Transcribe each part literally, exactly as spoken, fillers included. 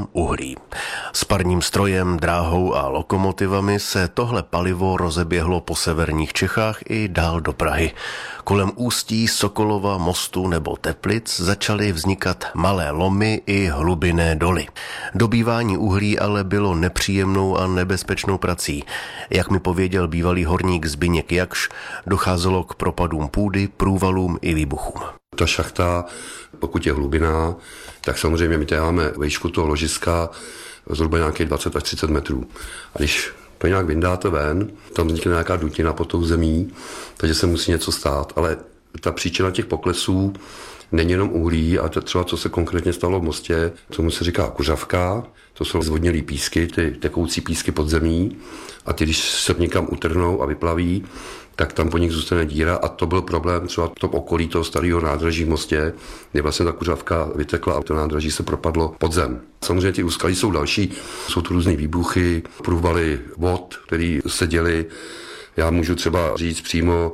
jenom uhlí. S parním strojem, dráhou a lokomotivami se tohle palivo rozeběhlo po severních Čechách i dál do Prahy. Kolem Ústí, Sokolova, Mostu nebo Teplic začaly vznikat malé lomy i hlubinné doly. Dobývání uhlí ale bylo nepříjemnou a nebezpečnou prací. Jak mi pověděl bývalý horník Zbyněk Jakš, docházelo k propadům půdy, průvalům i výbuchům. Ta šachta, pokud je hlubiná, tak samozřejmě my tady máme výšku toho ložiska zhruba nějakých dvacet až třicet metrů. A když to nějak vyndáte ven, tam vznikne nějaká dutina pod tou zemí, takže se musí něco stát. Ale ta příčina těch poklesů není jenom uhlí, a to třeba, co se konkrétně stalo v Mostě, tomu se říká kuřavka, to jsou zvodnělý písky, ty tekoucí písky pod zemí, a ty, když se někam utrhnou a vyplaví, tak tam po nich zůstane díra, a to byl problém třeba v tom okolí toho starého nádraží v Mostě, kde vlastně ta kuřavka vytekla a to nádraží se propadlo pod zem. Samozřejmě ty úskalí jsou další, jsou tu různý výbuchy, průvaly vod, které se děly. Já můžu třeba říct přímo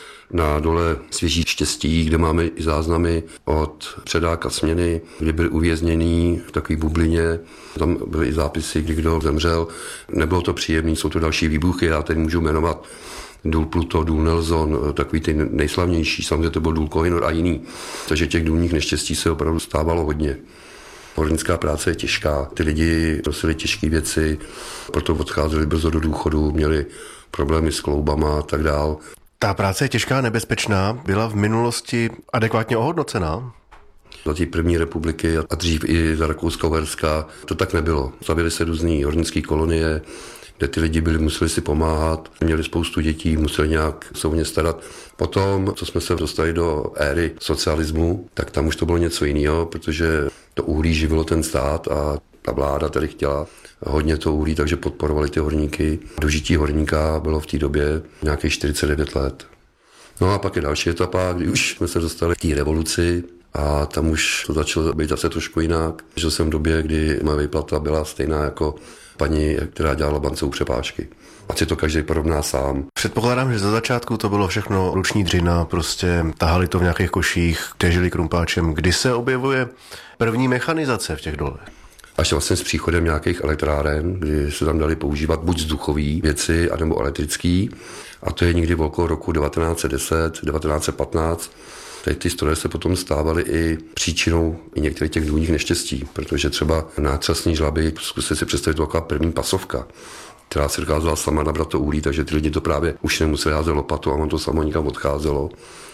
na dole Svěží Štěstí, kde máme i záznamy od předáka směny, kdy byl uvězněný v takové bublině. Tam byly i zápisy, kdy kdo zemřel. Nebylo to příjemné, jsou to další výbuchy, já teď můžu jmenovat důl Pluto, důl Nelson, takový ty nejslavnější, samozřejmě to byl důl Kohinor a jiný. Takže těch důlních neštěstí se opravdu stávalo hodně. Hornická práce je těžká, ty lidi nosili těžké věci, proto odcházeli brzo do důchodu, měli problémy s kloubama a tak dál. Ta práce je těžká, nebezpečná, byla v minulosti adekvátně ohodnocená? Za té první republiky a dřív i za Rakouska-Uherska to tak nebylo. Stavěly se různý hornické kolonie, kde ty lidi byli, museli si pomáhat, měli spoustu dětí, museli nějak se o ně starat. Potom, co jsme se dostali do éry socialismu, tak tam už to bylo něco jiného, protože to uhlí živilo ten stát a ta vláda tady chtěla hodně to uhlí, takže podporovali ty horníky. Dožití horníka bylo v té době nějakých čtyřicet devět let. No a pak je další etapa, kdy už jsme se dostali k té revoluci, a tam už to začalo být zase trošku jinak. Žil jsem v době, kdy moje výplata byla stejná jako paní, která dělala bance u přepážky. Ať si to každý porovná sám. Předpokládám, že za začátku to bylo všechno ruční dřina, prostě tahali to v nějakých koších, těžili krumpáčem. Kdy se objevuje první mechanizace v těch dolech? Až vlastně s příchodem nějakých elektráren, kdy se tam dali používat buď vzduchové věci, anebo elektrický. A to je někdy v okolo roku devatenáct set deset, devatenáct set patnáct. Tady ty stroje se potom stávaly i příčinou i některých těch důlních neštěstí, protože třeba na třasní žlaby, zkuste si představit taková první pasovka, která se dokázala sama nabrat to uhlí, takže ty lidi to právě už nemuseli házet lopatu a on to samo nikam odcházelo.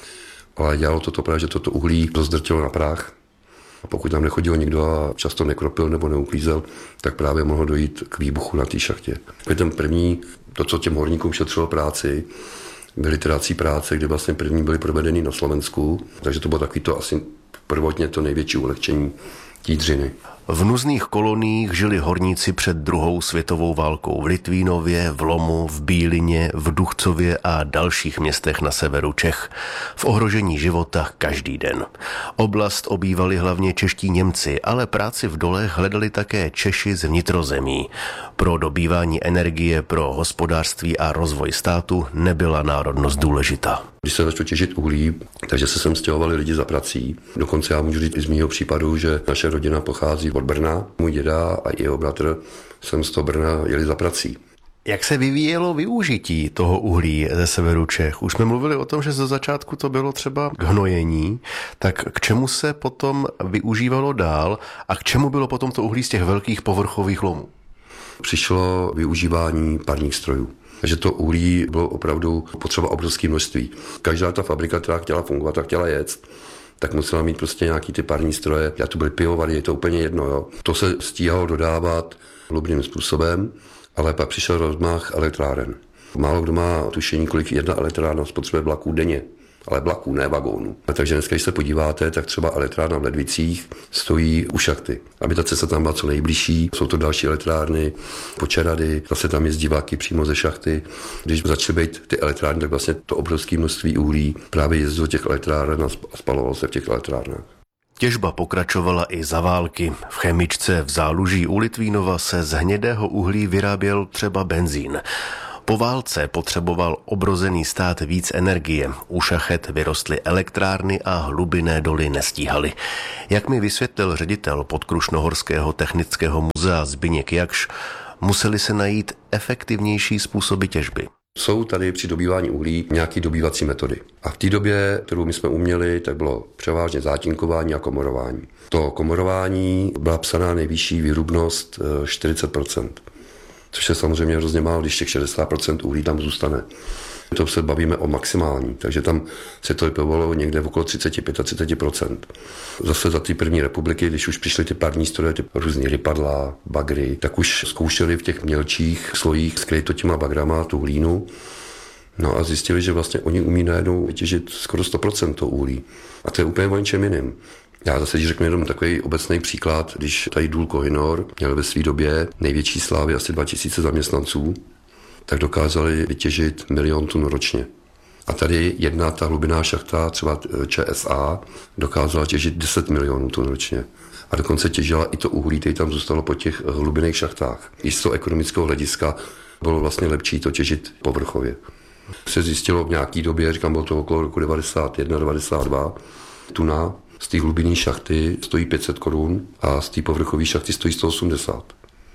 Ale dělalo to, to právě, že toto uhlí rozdrtilo na prach. A pokud tam nechodil nikdo a často nekropil nebo neuklízel, tak právě mohlo dojít k výbuchu na té šachtě. Ten první, to, co těm horníkům šetřilo práci, byly trácí práce, kde vlastně první byly provedeny na Slovensku, takže to bylo takový to asi prvotně to největší ulehčení té dřiny. V nuzných koloniích žili horníci před druhou světovou válkou v Litvínově, v Lomu, v Bílině, v Duchcově a dalších městech na severu Čech. V ohrožení života každý den. Oblast obývali hlavně čeští Němci, ale práci v dolech hledali také Češi z vnitrozemí. Pro dobývání energie pro hospodářství a rozvoj státu nebyla národnost důležitá. Když se začalo těžit uhlí, takže se sem stěhovali lidi za prací. Dokonce já můžu říct i z mýho případu, že naše rodina pochází od Brna. Můj děda a jeho bratr sem z toho Brna jeli za prací. Jak se vyvíjelo využití toho uhlí ze severu Čech? Už jsme mluvili o tom, že ze začátku to bylo třeba k hnojení, tak k čemu se potom využívalo dál a k čemu bylo potom to uhlí z těch velkých povrchových lomů? Přišlo využívání parních strojů. Takže to uhlí bylo opravdu potřeba obrovské množství. Každá ta fabrika, která chtěla fungovat a chtěla jet, tak musela mít prostě nějaký ty parní stroje. Já to byly pivovary, je to úplně jedno. Jo. To se stíhalo dodávat hlubným způsobem, ale pak přišel rozmach elektráren. Málo kdo má tušení, kolik jedna elektrárna spotřebuje vlaků denně. Ale vlaků, ne vagónů. A takže dneska, když se podíváte, tak třeba elektrárna v Ledvicích stojí u šachty. Aby ta cesta tam byla co nejbližší. Jsou to další elektrárny, Počerady, zase tam jezdí vlaky přímo ze šachty. Když začaly být ty elektrárny, tak vlastně to obrovské množství uhlí právě jezdilo těch elektráren a spalovalo se v těch elektrárnách. Těžba pokračovala i za války. V chemičce v Záluží u Litvínova se z hnědého uhlí vyráběl třeba benzín. Po válce potřeboval obrozený stát víc energie. U šachet vyrostly elektrárny a hlubinné doly nestíhaly. Jak mi vysvětlil ředitel Podkrušnohorského technického muzea Zbyněk Jakš, museli se najít efektivnější způsoby těžby. Jsou tady při dobývání uhlí nějaké dobývací metody. A v té době, kterou my jsme uměli, tak bylo převážně zátinkování a komorování. To komorování byla psaná nejvyšší výrubnost čtyřicet procent. Což je samozřejmě hrozně málo, když těch šedesát procent uhlí tam zůstane. To se bavíme o maximální, takže tam se to vypovalo někde v okolo třicet až třicet pět procent. Zase za té první republiky, když už přišly ty parní stroje, ty různý rypadla, bagry, tak už zkoušeli v těch mělčích slojích skrýt to těma bagrama tu hlínu. No a zjistili, že vlastně oni umí najednou vytěžit skoro sto procent to uhlí. A to je úplně o ničem jiným. Já zase řeknu jenom takový obecný příklad, když tady důl Kohinor měl ve své době největší slávy asi dva tisíce zaměstnanců, tak dokázali vytěžit milion tun ročně. A tady jedna ta hlubinná šachta, třeba ČSA, dokázala těžit deset milionů tun ročně. A dokonce těžila i to uhlí, které tam zůstalo po těch hlubinných šachtách. I z toho ekonomického hlediska bylo vlastně lepší to těžit povrchově. Se zjistilo v nějaké době, říkám, bylo to okolo roku devadesát jedna devadesát dva, tuna z té hlubinné šachty stojí pět set korun a z té povrchové šachty stojí sto osmdesát.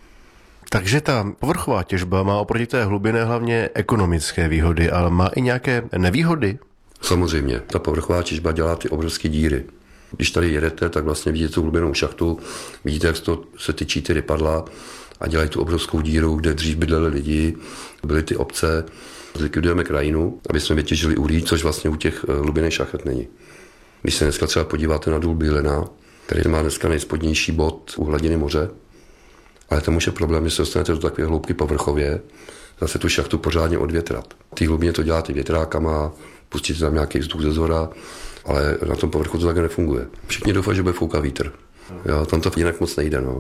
Takže ta povrchová těžba má oproti té hlubinné hlavně ekonomické výhody, ale má i nějaké nevýhody? Samozřejmě, ta povrchová těžba dělá ty obrovské díry. Když tady jedete, tak vlastně vidíte tu hlubinnou šachtu, vidíte, jak to se tyčí ty rypadla a dělají tu obrovskou díru, kde dřív bydleli lidi, byly ty obce. Zlikvidujeme krajinu, aby jsme vytěžili uhlí, což vlastně u těch hlubinných šachet není. Když se dneska třeba podíváte na důl Bílina, který má dneska nejspodnější bod u hladiny moře, ale tam už je problém, že se dostanete do takové hloubky povrchově, zase tu šachtu pořádně odvětrat. Ty hlubině to děláte větrákama, pustíte tam nějaký vzduch ze zhora, ale na tom povrchu to tak nefunguje. Všichni doufají, že bude foukat vítr. Jo, tam to jinak moc nejde. No.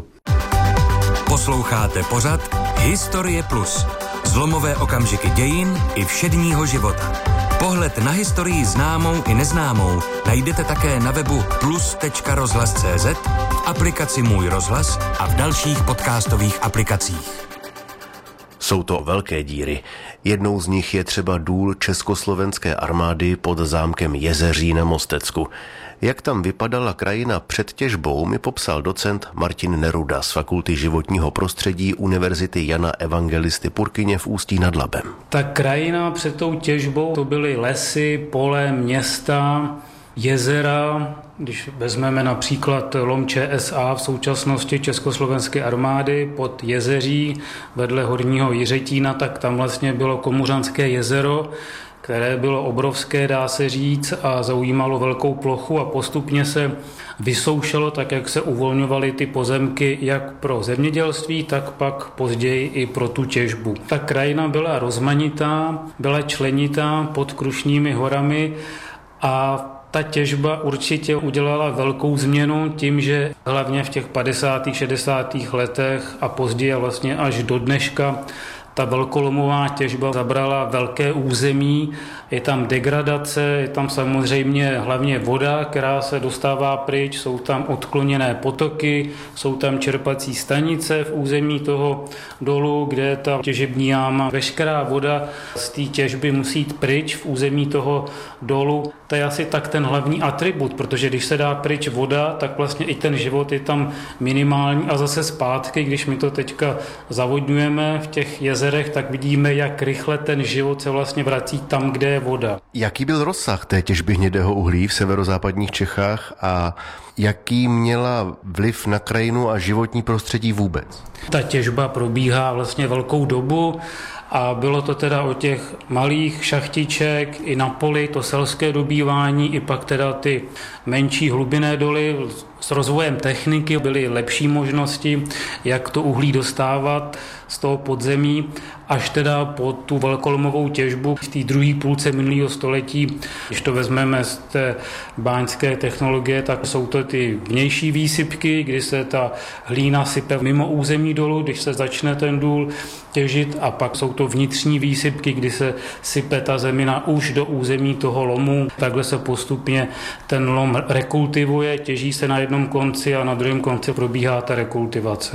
Posloucháte pořad Historie Plus. Zlomové okamžiky dějin i všedního života. Pohled na historii známou i neznámou najdete také na webu plus tečka rozhlas tečka cé zet, v aplikaci Můj rozhlas a v dalších podcastových aplikacích. Jsou to velké díry. Jednou z nich je třeba důl československé armády pod zámkem Jezeří na Mostecku. Jak tam vypadala krajina před těžbou, mi popsal docent Martin Neruda z Fakulty životního prostředí Univerzity Jana Evangelisty Purkyně v Ústí nad Labem. Ta krajina před tou těžbou to byly lesy, pole, města, jezera. Když vezmeme například lom ČSA v současnosti Československé armády pod Jezeří vedle Horního Jiřetína, tak tam vlastně bylo Komuřanské jezero, které bylo obrovské, dá se říct, a zaujímalo velkou plochu a postupně se vysoušelo, tak jak se uvolňovaly ty pozemky jak pro zemědělství, tak pak později i pro tu těžbu. Ta krajina byla rozmanitá, byla členitá pod Krušnými horami a ta těžba určitě udělala velkou změnu tím, že hlavně v těch padesátých šedesátých letech a později vlastně až do dneška ta velkolomová těžba zabrala velké území, je tam degradace, je tam samozřejmě hlavně voda, která se dostává pryč, jsou tam odkloněné potoky, jsou tam čerpací stanice v území toho dolu, kde je ta těžební jáma. Veškerá voda z té těžby musí jít pryč v území toho dolu. To je asi tak ten hlavní atribut, protože když se dá pryč voda, tak vlastně i ten život je tam minimální a zase zpátky, když my to teďka zavodňujeme v těch jezerech, tak vidíme, jak rychle ten život se vlastně vrací tam, kde je voda. Jaký byl rozsah té těžby hnědého uhlí v severozápadních Čechách a jaký měla vliv na krajinu a životní prostředí vůbec? Ta těžba probíhá vlastně velkou dobu a bylo to teda o těch malých šachtiček i na poli, to selské dobývání, i pak teda ty menší hlubinné doly. S rozvojem techniky byly lepší možnosti, jak to uhlí dostávat z toho podzemí, až teda po tu velkolomovou těžbu v té druhé půlce minulého století. Když to vezmeme z té báňské technologie, tak jsou to ty vnější výsypky, kdy se ta hlína sype mimo území dolu, když se začne ten důl těžit, a pak jsou to vnitřní výsypky, kdy se sype ta zemina už do území toho lomu. Takhle se postupně ten lom rekultivuje, těží se na jednom konci a na druhém konci probíhá ta rekultivace.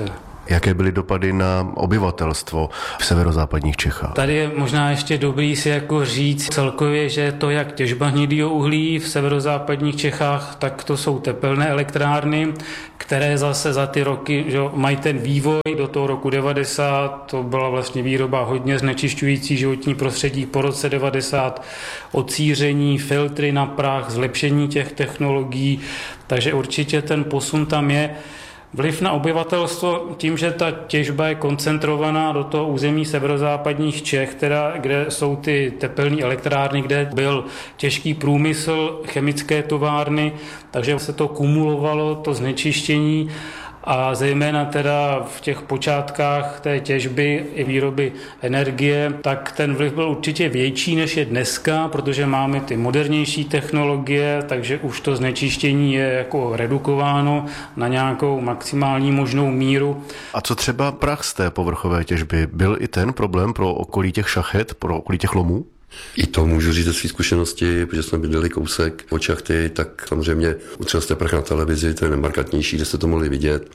Jaké byly dopady na obyvatelstvo v severozápadních Čechách? Tady je možná ještě dobrý si jako říct celkově, že to jak těžba hnědého uhlí v severozápadních Čechách, tak to jsou tepelné elektrárny, které zase za ty roky, že mají ten vývoj do toho roku devadesát, to byla vlastně výroba hodně znečišťující životní prostředí po roce devadesát, odsíření, filtry na prach, zlepšení těch technologií, takže určitě ten posun tam je. Vliv na obyvatelstvo tím, že ta těžba je koncentrovaná do toho území severozápadních Čech, teda, kde jsou ty tepelné elektrárny, kde byl těžký průmysl, chemické továrny, takže se to kumulovalo, to znečištění, a zejména teda v těch počátkách té těžby i výroby energie, tak ten vliv byl určitě větší, než je dneska, protože máme ty modernější technologie, takže už to znečištění je jako redukováno na nějakou maximální možnou míru. A co třeba prach z té povrchové těžby? Byl i ten problém pro okolí těch šachet, pro okolí těch lomů? I to můžu říct ze své zkušenosti, protože jsme bydleli kousek od šachty, tak samozřejmě utřel jste prach na televizi, to je nejmarkantnější, že jste to mohli vidět.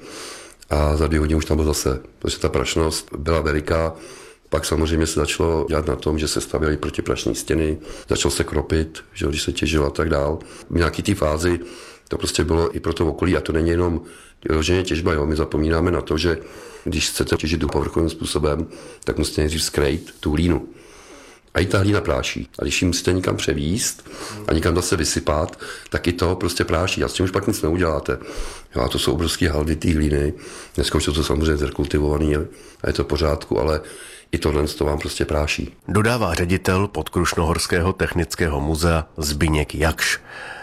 A za dvě hodiny už tam byl zase, protože ta prašnost byla veliká. Pak samozřejmě se začalo dělat na tom, že se stavěly protiprašní stěny, začalo se kropit, že když se těžilo a tak dál. V nějaký té fázi to prostě bylo i pro to okolí, a to není jenom vyloženě těžba, jo. My zapomínáme na to, že když chcete těžit povrchovým způsobem, tak musíte nejdřív skrejt tu hlínu. A i ta hlína práší. A když ji musíte někam převíst a někam zase vysypat, tak i to prostě práší. A s tím už pak nic neuděláte. Jo, a to jsou obrovské haldy té hlíny. Dneska už to jsou samozřejmě zrekultivovaný a je to v pořádku, ale i tohle to vám prostě práší. Dodává ředitel Podkrušnohorského technického muzea Zbyněk Jakš.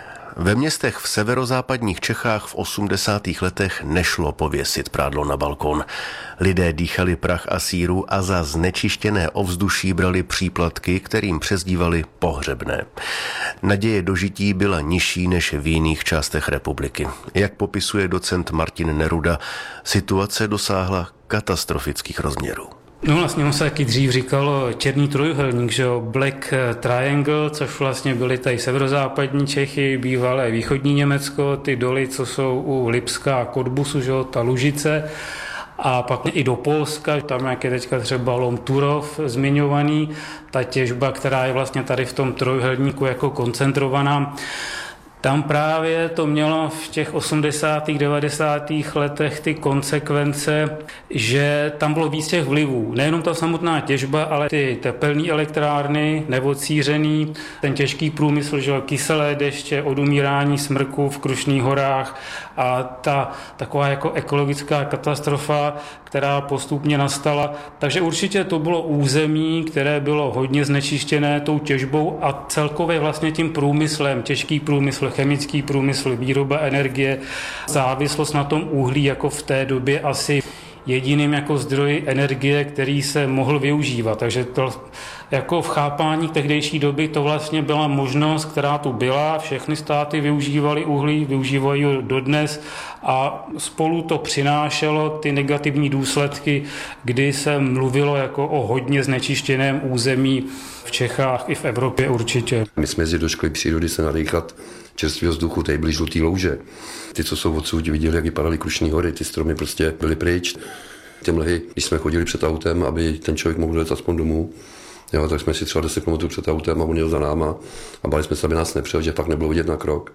Ve městech v severozápadních Čechách v osmdesátých letech nešlo pověsit prádlo na balkon. Lidé dýchali prach a síru a za znečištěné ovzduší brali příplatky, kterým přezdívali pohřebné. Naděje dožití byla nižší než v jiných částech republiky. Jak popisuje docent Martin Neruda, situace dosáhla katastrofických rozměrů. No vlastně se taky dřív říkalo černý trojuhelník, že jo, Black Triangle, což vlastně byly tady severozápadní Čechy, bývalé východní Německo, ty doly, co jsou u Lipska a Kodbusu, že jo, ta Lužice, a pak i do Polska, tam jak je teďka třeba Lom Turów zmiňovaný, ta těžba, která je vlastně tady v tom trojuhelníku jako koncentrovaná. Tam právě to mělo v těch osmdesátých, devadesátých letech ty konsekvence, že tam bylo víc těch vlivů. Nejenom ta samotná těžba, ale ty tepelné elektrárny, neocířený, ten těžký průmysl, že kyselé deště, odumírání smrků v Krušných horách a ta taková jako ekologická katastrofa, která postupně nastala. Takže určitě to bylo území, které bylo hodně znečištěné tou těžbou a celkově vlastně tím průmyslem, těžký průmysl, chemický průmysl, výroba energie, závislost na tom uhlí jako v té době asi jediným jako zdroj energie, který se mohl využívat. Takže to jako v chápání tehdejší doby to vlastně byla možnost, která tu byla. Všechny státy využívaly uhlí, využívají ho dodnes a spolu to přinášelo ty negativní důsledky, kdy se mluvilo jako o hodně znečištěném území v Čechách i v Evropě určitě. My jsme jezdili do školy přírody se nadýchat čerstvého vzduchu, tady byly žlutý louže. Ty, co jsou odsud, viděli, jak vypadaly Krušní hory, ty stromy prostě byly pryč. Ty mlhy, když jsme chodili před autem, aby ten člověk mohl dojet aspoň domů, jo, tak jsme si třeba deset kilometrů před autem a on jel za náma a báli jsme se, aby nás nepřel, že fakt nebylo vidět na krok.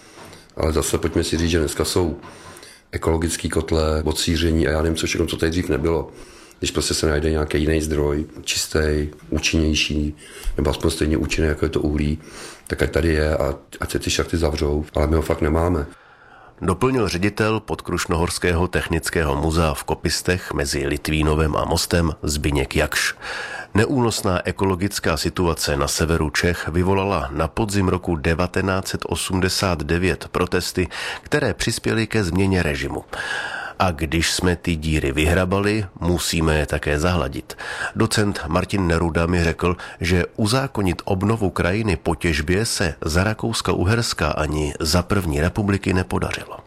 Ale zase pojďme si říct, že dneska jsou ekologický kotle, odsíření a já nevím, co všechno, co tady dřív nebylo. Když prostě se najde nějaký jiný zdroj, čistý, účinnější, nebo aspoň stejně účinný, jako je to uhlí, tak ať tady je a ať se ty šachty zavřou, ale my ho fakt nemáme. Doplnil ředitel Podkrušnohorského technického muzea v Kopistech mezi Litvínovem a Mostem Zbyněk Jakš. Neúnosná ekologická situace na severu Čech vyvolala na podzim roku devatenáct set osmdesát devět protesty, které přispěly ke změně režimu. A když jsme ty díry vyhrabali, musíme je také zahladit. Docent Martin Neruda mi řekl, že uzákonit obnovu krajiny po těžbě se za Rakouska-Uherska ani za první republiky nepodařilo.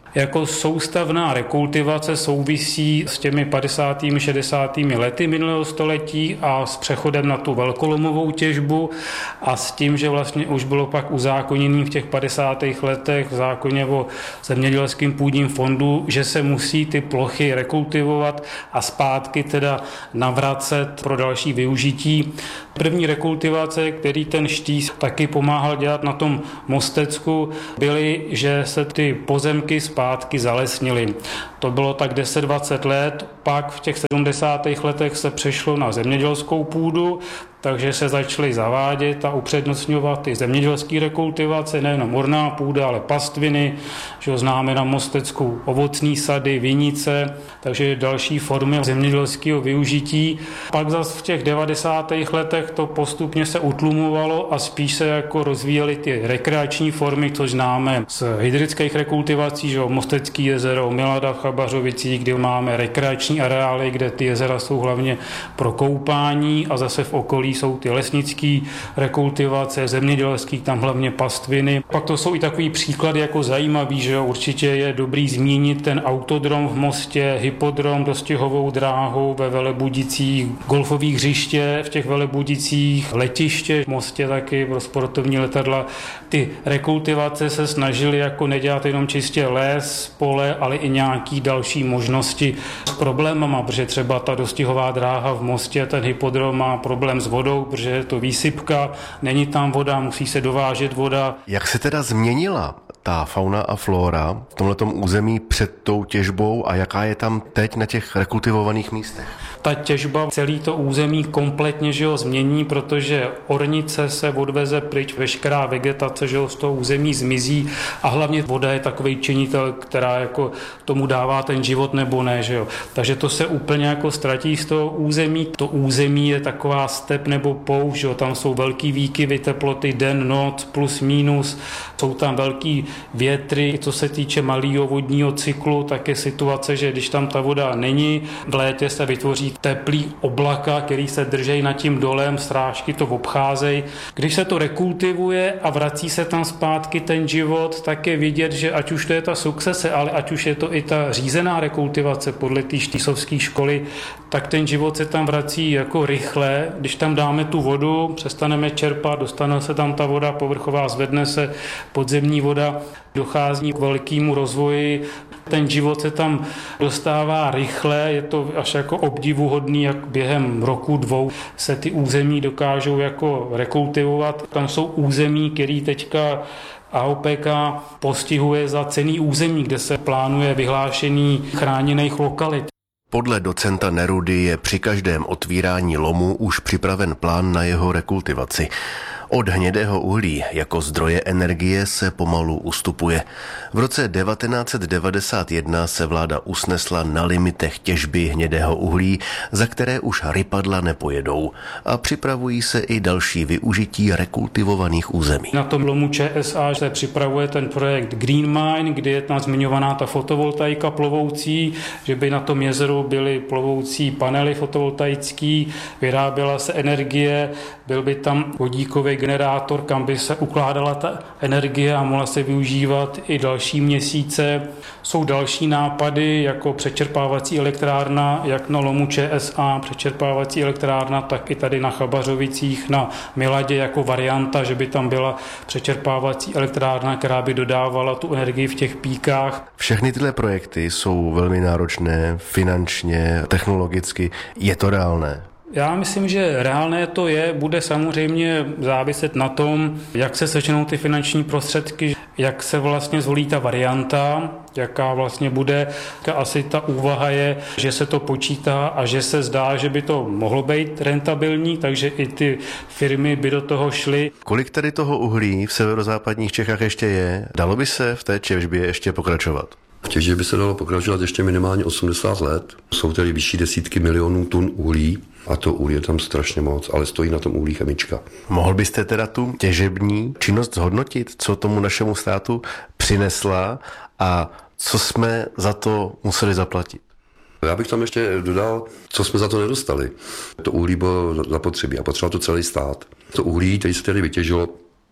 Jako soustavná rekultivace souvisí s těmi padesátými šedesátými lety minulého století a s přechodem na tu velkolomovou těžbu a s tím, že vlastně už bylo pak uzákonění v těch padesátých letech v zákoně o zemědělském půdním fondu, že se musí ty plochy rekultivovat a zpátky teda navracet pro další využití. První rekultivace, který ten Štýs taky pomáhal dělat na tom Mostecku, byly, že se ty pozemky zpátky zalesnily. To bylo tak deset dvacet let, pak v těch sedmdesátých letech se přešlo na zemědělskou půdu, takže se začaly zavádět a upřednostňovat ty zemědělské rekultivace, nejenom orná půda, ale pastviny, že ho známe na Mostecku ovocní sady, vinice, takže další formy zemědělského využití. Pak zase v těch devadesátých letech to postupně se utlumovalo a spíš se jako rozvíjely ty rekreační formy, což známe z hydrických rekultivací, že Mostecký jezero, Milada v Chabařovicích, kde máme rekreační areály, kde ty jezera jsou hlavně pro koupání a zase v okolí jsou ty lesnické rekultivace, zemědělský, tam hlavně pastviny. Pak to jsou i takový příklady jako zajímavý, že jo, určitě je dobrý zmínit ten autodrom v Mostě, hypodrom, dostihovou dráhu ve Velebudicích, golfových hřiště v těch Velebudicích, letiště v Mostě taky pro sportovní letadla. Ty rekultivace se snažily jako nedělat jenom čistě les, pole, ale i nějaký další možnosti s problémama, protože třeba ta dostihová dráha v Mostě, ten hypodrom má problém s vodou, protože je to výsypka, není tam voda, musí se dovážet voda. Jak se teda změnila ta fauna a flora v tomhletom území před tou těžbou a jaká je tam teď na těch rekultivovaných místech? Ta těžba celý to území kompletně, že ho změní, protože ornice se odveze pryč, veškerá vegetace, že ho z toho území zmizí a hlavně voda je takovej činitel, která jako tomu dává ten život nebo ne, že jo. Takže to se úplně jako ztratí z toho území. To území je taková step nebo poušť, že jo. Tam jsou velký výkyvy teploty, den, noc, plus, minus, jsou tam velký větry. Co se týče malého vodního cyklu, tak je situace, že když tam ta voda není, v létě se vytvoří teplý oblaka, který se drží nad tím dolem, srážky to obcházejí. Když se to rekultivuje a vrací se tam zpátky ten život, tak je vidět, že ať už to je ta sukcese, ale ať už je to i ta řízená rekultivace podle té štýsovské školy, tak ten život se tam vrací jako rychle. Když tam dáme tu vodu, přestaneme čerpat, dostane se tam ta voda povrchová, zvedne se podzemní voda, dochází k velkému rozvoji. Ten život se tam dostává rychle, je to až jako obdivuhodný, jak během roku, dvou se ty území dokážou jako rekultivovat. Tam jsou území, který teďka A O P K postihuje za cenný území, kde se plánuje vyhlášení chráněných lokalit. Podle docenta Nerudy je při každém otvírání lomu už připraven plán na jeho rekultivaci. Od hnědého uhlí jako zdroje energie se pomalu ustupuje. V roce devatenáct set devadesát jedna se vláda usnesla na limitech těžby hnědého uhlí, za které už rypadla nepojedou, a připravují se i další využití rekultivovaných území. Na tom lomu Č S A se připravuje ten projekt Green Mine, kdy je tam zmiňovaná ta fotovoltaika plovoucí, že by na tom jezeru byly plovoucí panely fotovoltaický, vyráběla se energie, byl by tam vodíkový generátor, kam by se ukládala ta energie a mohla se využívat i další měsíce. Jsou další nápady, jako přečerpávací elektrárna, jak na lomu Č S A, přečerpávací elektrárna, tak i tady na Chabařovicích, na Miladě jako varianta, že by tam byla přečerpávací elektrárna, která by dodávala tu energii v těch píkách. Všechny tyhle projekty jsou velmi náročné finančně, technologicky. Je to reálné? Já myslím, že reálné to je, bude samozřejmě záviset na tom, jak se sečnou ty finanční prostředky, jak se vlastně zvolí ta varianta, jaká vlastně bude. Asi ta úvaha je, že se to počítá a že se zdá, že by to mohlo být rentabilní, takže i ty firmy by do toho šly. Kolik tady toho uhlí v severozápadních Čechách ještě je? Dalo by se v té těžbě ještě pokračovat? V těžbě by se dalo pokračovat ještě minimálně osmdesát let. Jsou tady vyšší desítky milionů tun uhlí a to uhlí je tam strašně moc, ale stojí na tom uhlí chemička. Mohl byste teda tu těžební činnost zhodnotit, co tomu našemu státu přinesla a co jsme za to museli zaplatit? Já bych tam ještě dodal, co jsme za to nedostali. To uhlí bylo zapotřebí a potřeboval to celý stát. To uhlí, který se tady vytěžilo,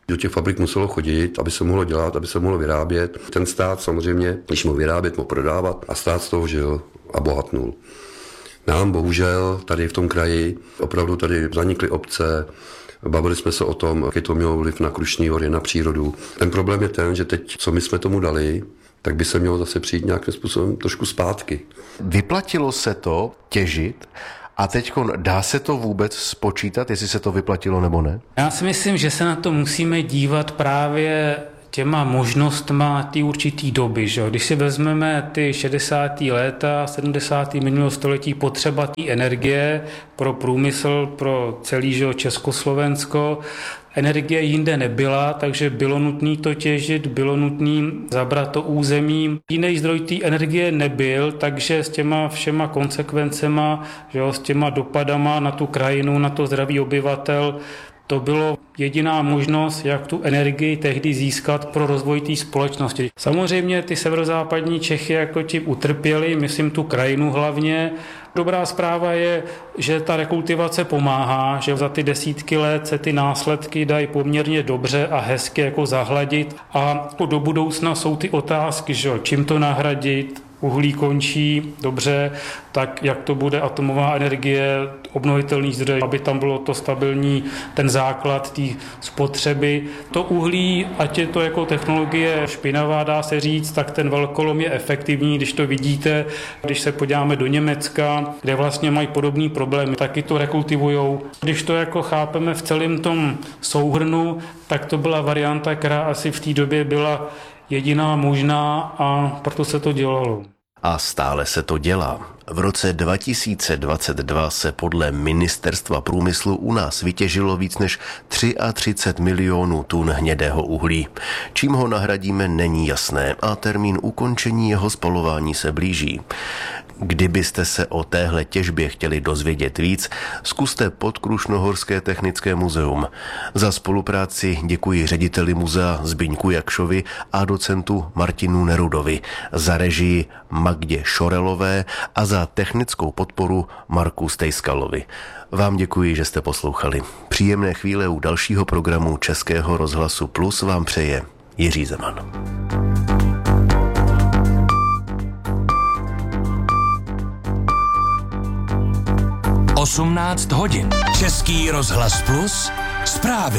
Do těch fabrik muselo chodit, aby se mohlo dělat, aby se mohlo vyrábět. Ten stát samozřejmě, když mohl vyrábět, mohl prodávat a stát z toho žil a bohatnul. Nám bohužel tady v tom kraji opravdu tady zanikly obce, bavili jsme se o tom, jaký to mělo vliv na Krušný hory, na přírodu. Ten problém je ten, že teď, co my jsme tomu dali, tak by se mělo zase přijít nějakým způsobem trošku zpátky. Vyplatilo se to těžit a teď dá se to vůbec spočítat, jestli se to vyplatilo nebo ne? Já si myslím, že se na to musíme dívat právě těma možnostma ty určitý doby. Že? Když si vezmeme ty šedesátá léta, sedmdesátá minulého století, potřeba té energie pro průmysl, pro celý že, Československo, energie jinde nebyla, takže bylo nutné to těžit, bylo nutné zabrat to území. Jiný zdroj té energie nebyl, takže s těma všema konsekvencema, že jo, s těma dopadama na tu krajinu, na to zdraví obyvatel, to bylo jediná možnost, jak tu energii tehdy získat pro rozvoj té společnosti. Samozřejmě ty severozápadní Čechy jako tím utrpěli, myslím tu krajinu hlavně. Dobrá zpráva je, že ta rekultivace pomáhá, že za ty desítky let se ty následky dají poměrně dobře a hezky jako zahladit a do budoucna jsou ty otázky, že čím to nahradit. Uhlí končí, dobře, tak jak to bude atomová energie, obnovitelný zdroj, aby tam bylo to stabilní, ten základ té spotřeby. To uhlí, ať je to jako technologie špinavá, dá se říct, tak ten velkolom je efektivní, když to vidíte, když se podíváme do Německa, kde vlastně mají podobný problémy, taky to rekultivujou. Když to jako chápeme v celém tom souhrnu, tak to byla varianta, která asi v té době byla jediná možná a proto se to dělalo. A stále se to dělá. V roce dva tisíce dvacet dva se podle Ministerstva průmyslu u nás vytěžilo víc než třicet tři milionů tun hnědého uhlí. Čím ho nahradíme, není jasné a termín ukončení jeho spalování se blíží. Kdybyste se o téhle těžbě chtěli dozvědět víc, zkuste Podkrušnohorské technické muzeum. Za spolupráci děkuji řediteli muzea Zbyňku Jakšovi a docentu Martinu Nerudovi, za režii Magdě Šorelové a za technickou podporu Marku Stejskalovi. Vám děkuji, že jste poslouchali. Příjemné chvíle u dalšího programu Českého rozhlasu Plus vám přeje Jiří Zeman. osmnáct hodin. Český rozhlas Plus. Zprávy.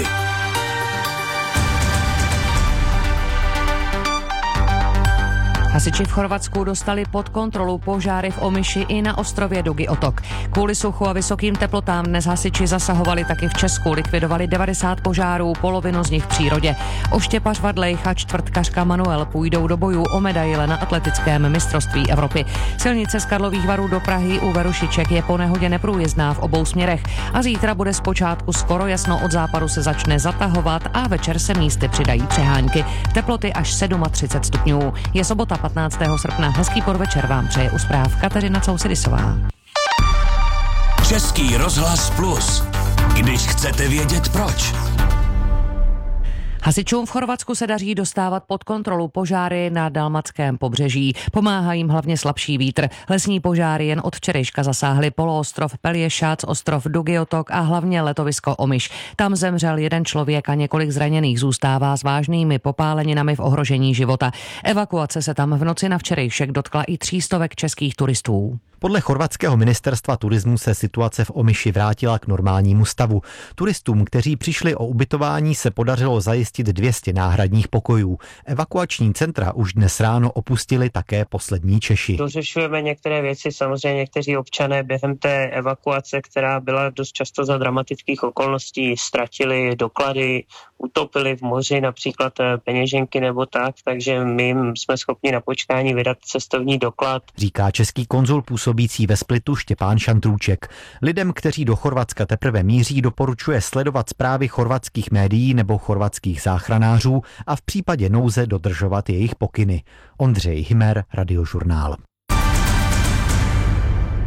Hasiči v Chorvatsku dostali pod kontrolu požáry v Omiši i na ostrově Dugi Otok. Kvůli suchu a vysokým teplotám dnes hasiči zasahovali taky v Česku, likvidovali devadesát požárů, polovinu z nich v přírodě. Oštěpař Vadlejch a čtvrtkařka Manuel půjdou do bojů o medaile na atletickém mistrovství Evropy. Silnice z Karlových Varů do Prahy u Verušiček je po nehodě neprůjezdná v obou směrech a zítra bude zpočátku skoro jasno, od západu se začne zatahovat a večer se místy přidají přehánky. Teploty až třicet sedm stupňů. Je sobota patnáctého srpna. Hezký podvečer vám přeje u zpráv Kateřina Cousidisová. Český rozhlas Plus. Když chcete vědět proč. Hasičům v Chorvatsku se daří dostávat pod kontrolu požáry na dalmatském pobřeží. Pomáhá jim hlavně slabší vítr. Lesní požáry jen od včerejška zasáhly poloostrov Pelješac, ostrov Dugi Otok a hlavně letovisko Omiš. Tam zemřel jeden člověk a několik zraněných zůstává s vážnými popáleninami v ohrožení života. Evakuace se tam v noci na včerejšek dotkla i třístovek českých turistů. Podle chorvatského ministerstva turismu se situace v Omiši vrátila k normálnímu stavu. Turistům, kteří přišli o ubytování, se podařilo zajistit dvě stě náhradních pokojů. Evakuační centra už dnes ráno opustili také poslední Češi. Dořešujeme některé věci, samozřejmě někteří občané během té evakuace, která byla dost často za dramatických okolností, ztratili doklady, utopili v moři například peněženky nebo tak, takže my jsme schopni na počkání vydat cestovní doklad. Říká český konzul působící ve Splitu Štěpán Šantrůček. Lidem, kteří do Chorvatska teprve míří, doporučuje sledovat zprávy chorvatských médií nebo chorvatských záchranářů a v případě nouze dodržovat jejich pokyny. Ondřej Hymer, Radiožurnál.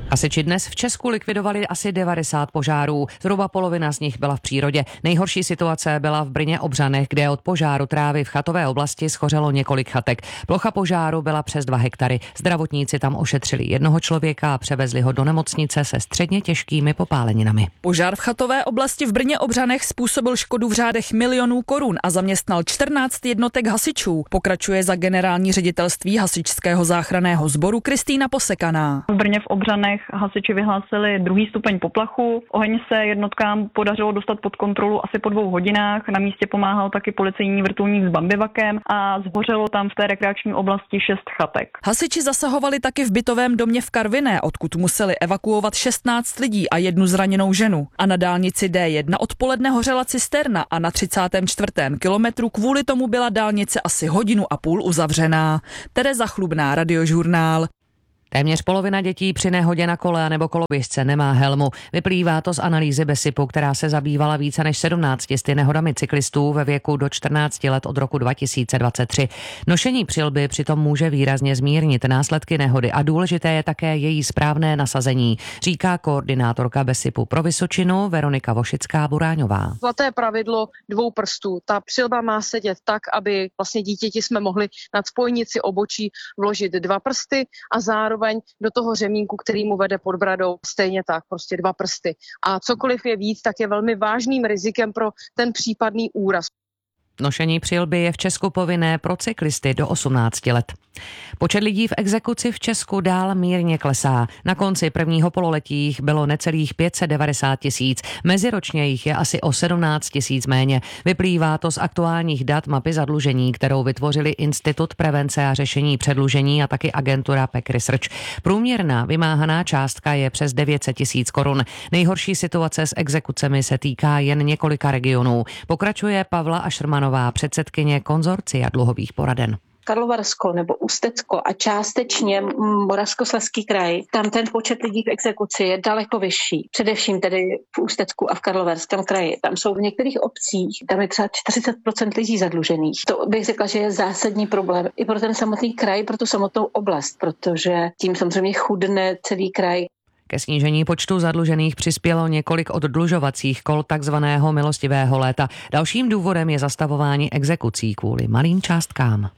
Hasiči dnes v Česku likvidovali asi devadesát požárů. Zhruba polovina z nich byla v přírodě. Nejhorší situace byla v Brně Obřanech, kde od požáru trávy v chatové oblasti schořelo několik chatek. Plocha požáru byla přes dva hektary. Zdravotníci tam ošetřili jednoho člověka a převezli ho do nemocnice se středně těžkými popáleninami. Požár v chatové oblasti v Brně Obřanech způsobil škodu v řádech milionů korun a zaměstnal čtrnáct jednotek hasičů. Pokračuje za generální ředitelství hasičského záchranného sboru Kristýna Posekaná. V Brně v Obřanech hasiči vyhlásili druhý stupeň poplachu. Oheň se jednotkám podařilo dostat pod kontrolu asi po dvou hodinách. Na místě pomáhal taky policejní vrtulník s bambivakem a zhořelo tam v té rekreační oblasti šest chatek. Hasiči zasahovali taky v bytovém domě v Karviné, odkud museli evakuovat šestnáct lidí a jednu zraněnou ženu. A na dálnici D jedna odpoledne hořela cisterna a na třicátém čtvrtém kilometru kvůli tomu byla dálnice asi hodinu a půl uzavřená. Tereza Chlubná, Radiožurnál. Téměř polovina dětí při nehodě na kole nebo koloběžce nemá helmu. Vyplývá to z analýzy BESIPu, která se zabývala více než sedmnácti sty nehodami cyklistů ve věku do čtrnácti let od roku dva tisíce dvacet tři. Nošení přilby přitom může výrazně zmírnit následky nehody a důležité je také její správné nasazení, říká koordinátorka BESIPu pro Vysočinu Veronika Vošická-Buráňová. Zlaté pravidlo dvou prstů. Ta přilba má sedět tak, aby vlastně dítěti jsme mohli nad spojnici obočí vložit dva prsty a zároveň do toho řemínku, který mu vede pod bradou, stejně tak, prostě dva prsty. A cokoliv je víc, tak je velmi vážným rizikem pro ten případný úraz. Nošení přilby je v Česku povinné pro cyklisty do osmnácti let. Počet lidí v exekuci v Česku dál mírně klesá. Na konci prvního pololetí jich bylo necelých pět set devadesát tisíc. Meziročně jich je asi o sedmnáct tisíc méně. Vyplývá to z aktuálních dat mapy zadlužení, kterou vytvořili Institut prevence a řešení předlužení a taky agentura P E C Research. Průměrná vymáhaná částka je přes devět set tisíc korun. Nejhorší situace s exekucemi se týká jen několika regionů. Pokračuje Pavla Ašrmanová, předsedkyně konzorcia dluhových poraden. Karlovarsko nebo Ústecko a částečně Moravskoslezský kraj, tam ten počet lidí v exekuci je daleko vyšší. Především tedy v Ústecku a v Karlovarském kraji. Tam jsou v některých obcích, tam je třeba čtyřicet procent lidí zadlužených. To bych řekla, že je zásadní problém i pro ten samotný kraj, pro tu samotnou oblast, protože tím samozřejmě chudne celý kraj. Ke snížení počtu zadlužených přispělo několik oddlužovacích kol takzvaného milostivého léta. Dalším důvodem je zastavování exekucí kvůli malým částkám.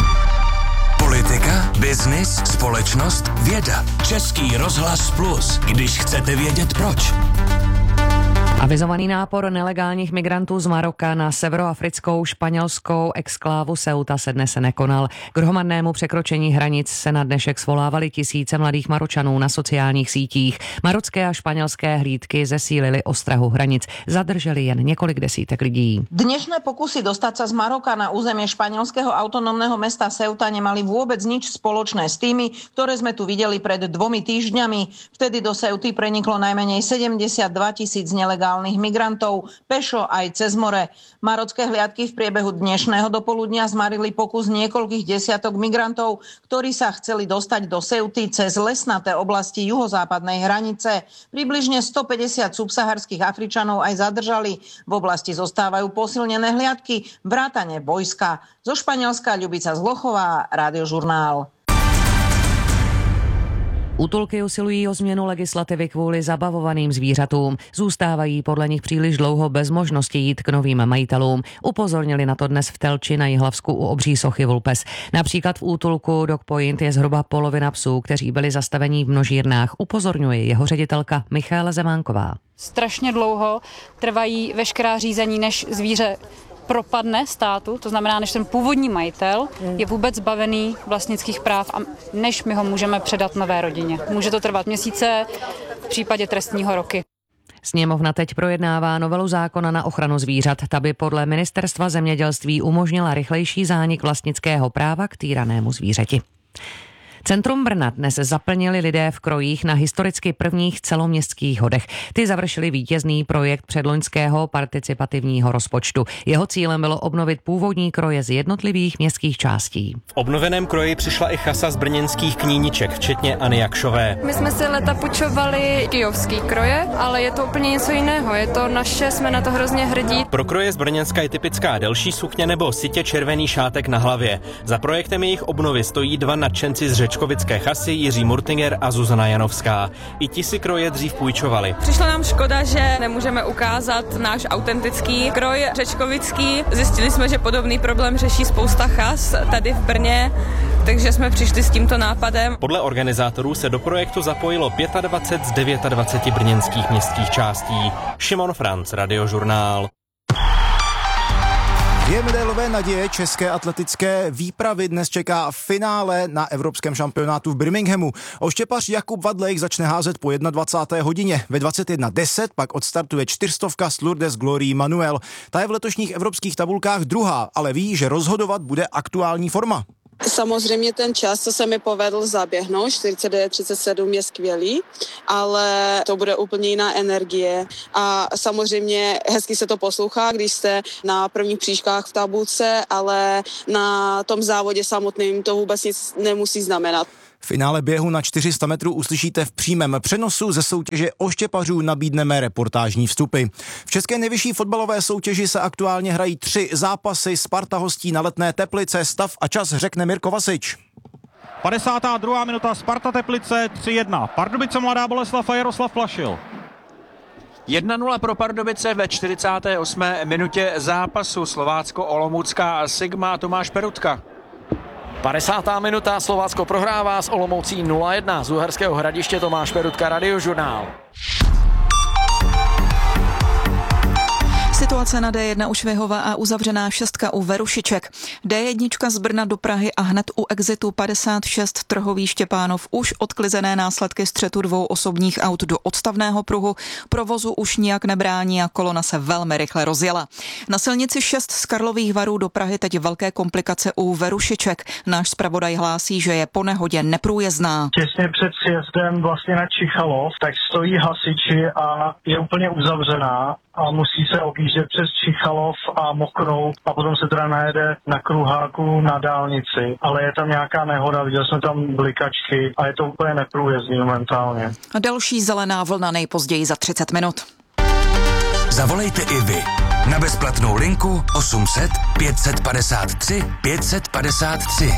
Politika, biznis, společnost, věda. Český rozhlas Plus, když chcete vědět proč. Avizovaný nápor nelegálních migrantů z Maroka na severoafrickou španělskou exklávu Ceuta se dnes nekonal. K hromadnému překročení hranic se na dnešek svolávali tisíce mladých Maročanů na sociálních sítích. Marocké a španělské hlídky zesílily ostrahu hranic. Zadrželi jen několik desítek lidí. Dnešné pokusy dostať sa z Maroka na územie španielského autonómneho mesta Ceuta nemali vôbec nič spoločné s tými, ktoré sme tu videli pred dvomi týždňami. Vtedy do Ceuty preniklo najmenej sedemdesiatdva tisíc nelegálnych migrantov, pešo aj cez more. Marocké hliadky v priebehu dnešného dopoludnia zmarili pokus niekoľkých desiatok migrantov, ktorí sa chceli dostať do Ceuty cez lesnaté oblasti juhozápadnej hranice. Približne stopäťdesiat subsaharských Afričanov aj zadržali. V oblasti zostávajú posilnené hliadky, vrátane vojska. Zo Španielska Ľubica Zlochová, Radiožurnál. Útulky usilují o změnu legislativy kvůli zabavovaným zvířatům. Zůstávají podle nich příliš dlouho bez možnosti jít k novým majitelům. Upozornili na to dnes v Telči na Jihlavsku u obří sochy Vulpes. Například v útulku Dog Point je zhruba polovina psů, kteří byli zastavení v množírnách. Upozorňuje jeho ředitelka Michaela Zemánková. Strašně dlouho trvají veškerá řízení, než zvíře propadne státu, to znamená, než ten původní majitel je vůbec zbavený vlastnických práv a než my ho můžeme předat nové rodině. Může to trvat měsíce, v případě trestního roky. Sněmovna teď projednává novelu zákona na ochranu zvířat. Ta by podle ministerstva zemědělství umožnila rychlejší zánik vlastnického práva k týranému zvířeti. Centrum Brna dnes zaplnili lidé v krojích na historicky prvních celoměstských hodech. Ty završili vítězný projekt předloňského participativního rozpočtu. Jeho cílem bylo obnovit původní kroje z jednotlivých městských částí. V obnoveném kroji přišla i chasa z brněnských kníniček, včetně Anny Jakšové. My jsme si leta půjčovali kyjovský kroje, ale je to úplně něco jiného. Je to naše, jsme na to hrozně hrdí. Pro kroje z Brněnska je typická delší sukně nebo sitě červený šátek na hlavě. Za projektem jejich obnovy stojí dva nadšenci z řečkovické chasy Jiří Murtinger a Zuzana Janovská. I ti si kroje dřív půjčovali. Přišla nám škoda, že nemůžeme ukázat náš autentický kroj řečkovický. Zjistili jsme, že podobný problém řeší spousta chas tady v Brně, takže jsme přišli s tímto nápadem. Podle organizátorů se do projektu zapojilo dvacet pět z dvaceti devíti brněnských městských částí. Šimon Franc, Radiožurnál. Dvě medailové naděje české atletické výpravy dnes čeká finále na evropském šampionátu v Birminghamu. Oštěpař Jakub Vadlejk začne házet po dvacáté jedné hodině. Ve dvacet jedna deset pak odstartuje čtyřstovka s Lourdes Glory Manuel. Ta je v letošních evropských tabulkách druhá, ale ví, že rozhodovat bude aktuální forma. Samozřejmě ten čas, co se mi povedl zaběhnout, čtyřicet devět třicet sedm je skvělý, ale to bude úplně jiná energie a samozřejmě hezky se to poslouchá, když jste na prvních příčkách v tabulce, ale na tom závodě samotným to vůbec nic nemusí znamenat. Finále běhu na čtyři sta metrů uslyšíte v přímém přenosu. Ze soutěže oštěpařů nabídneme reportážní vstupy. V české nejvyšší fotbalové soutěži se aktuálně hrají tři zápasy. Sparta hostí na Letné Teplice. Stav a čas řekne Mirko Vasič. padesátá druhá minuta, Sparta Teplice tři jedna. Pardubice Mladá Boleslav a Jaroslav Plašil. jedna nula pro Pardubice ve čtyřicáté osmé minutě zápasu. Slovácko-Olomoucká Sigma Tomáš Perutka. padesátá minuta, Slovácko prohrává s Olomoucí nula jedna. Z Uherského Hradiště Tomáš Perutka, Radiožurnál. Situace na D jedna u Švihova a uzavřená šestka u Verušiček. D jedna z Brna do Prahy a hned u exitu padesát šest Trhový Štěpánov už odklizené následky střetu dvou osobních aut do odstavného pruhu. Provozu už nijak nebrání a kolona se velmi rychle rozjela. Na silnici šest z Karlových Varů do Prahy teď velké komplikace u Verušiček. Náš zpravodaj hlásí, že je po nehodě neprůjezdná. Těsně před sjezdem vlastně na Čichalov, tak stojí hasiči a je úplně uzavřená a musí se objíždět přes Čichalov a Mokrou a potom se teda najede na kruháku na dálnici. Ale je tam nějaká nehoda, viděl jsme tam blikačky a je to úplně neprůjezdný momentálně. A další zelená vlna nejpozději za třicet minut. Zavolejte i vy na bezplatnou linku osm set pět set padesát tři pět set padesát tři.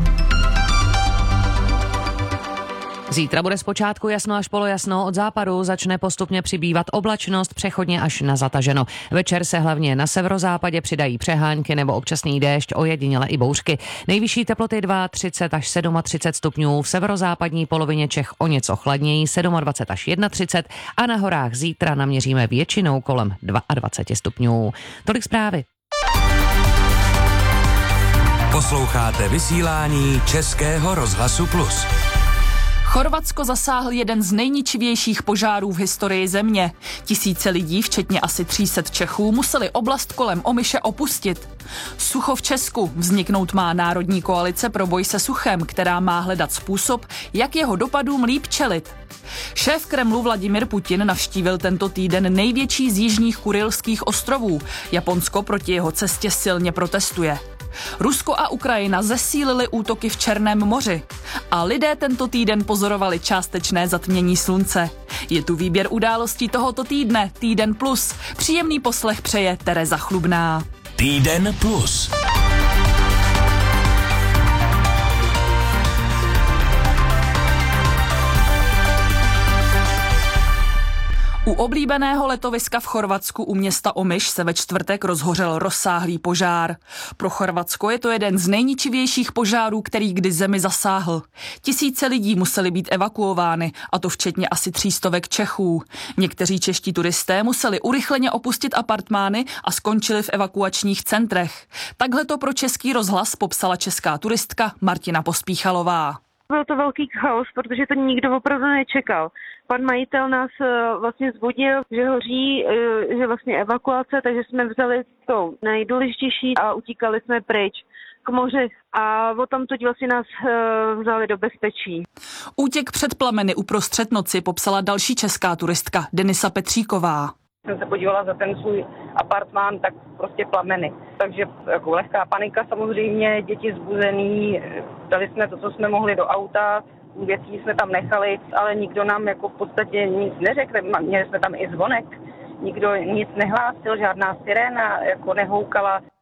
Zítra bude zpočátku jasno až polojasno, od západu začne postupně přibývat oblačnost, přechodně až na zataženo. Večer se hlavně na severozápadě přidají přehánky nebo občasný déšť, ojediněle i bouřky. Nejvyšší teploty třicet dva až třicet sedm stupňů, v severozápadní polovině Čech o něco chladněji dvacet sedm až třicet jedna a na horách zítra naměříme většinou kolem dvacet dva stupňů. Tolik zprávy. Posloucháte vysílání Českého rozhlasu Plus. Chorvatsko zasáhl jeden z nejničivějších požárů v historii země. Tisíce lidí, včetně asi tři sta Čechů, museli oblast kolem Omiše opustit. Sucho v Česku. Vzniknout má Národní koalice pro boj se suchem, která má hledat způsob, jak jeho dopadům líp čelit. Šéf Kremlu Vladimir Putin navštívil tento týden největší z jižních Kurilských ostrovů. Japonsko proti jeho cestě silně protestuje. Rusko a Ukrajina zesílily útoky v Černém moři a lidé tento týden pozorovali částečné zatmění slunce. Je tu výběr událostí tohoto týdne, Týden plus. Příjemný poslech přeje Tereza Chlubná. Týden plus. U oblíbeného letoviska v Chorvatsku u města Omiš se ve čtvrtek rozhořel rozsáhlý požár. Pro Chorvatsko je to jeden z nejničivějších požárů, který kdy zemi zasáhl. Tisíce lidí museli být evakuovány, a to včetně asi třístovek Čechů. Někteří čeští turisté museli urychleně opustit apartmány a skončili v evakuačních centrech. Takhle to pro Český rozhlas popsala česká turistka Martina Pospíchalová. Byl to velký chaos, protože to nikdo opravdu nečekal. Pan majitel nás vlastně zbudil, že hoří, že vlastně evakuace, takže jsme vzali to nejdůležitější a utíkali jsme pryč k moři a o tam teď vlastně nás vzali do bezpečí. Útěk před plameny uprostřed noci popsala další česká turistka Denisa Petříková. Jsem se podívala za ten svůj apartmán, tak prostě plameny. Takže jako lehká panika samozřejmě, děti zbuzený, dali jsme to, co jsme mohli do auta, věcí jsme tam nechali, ale nikdo nám jako v podstatě nic neřekl, měli jsme tam i zvonek, nikdo nic nehlásil, žádná siréna jako nehoukala.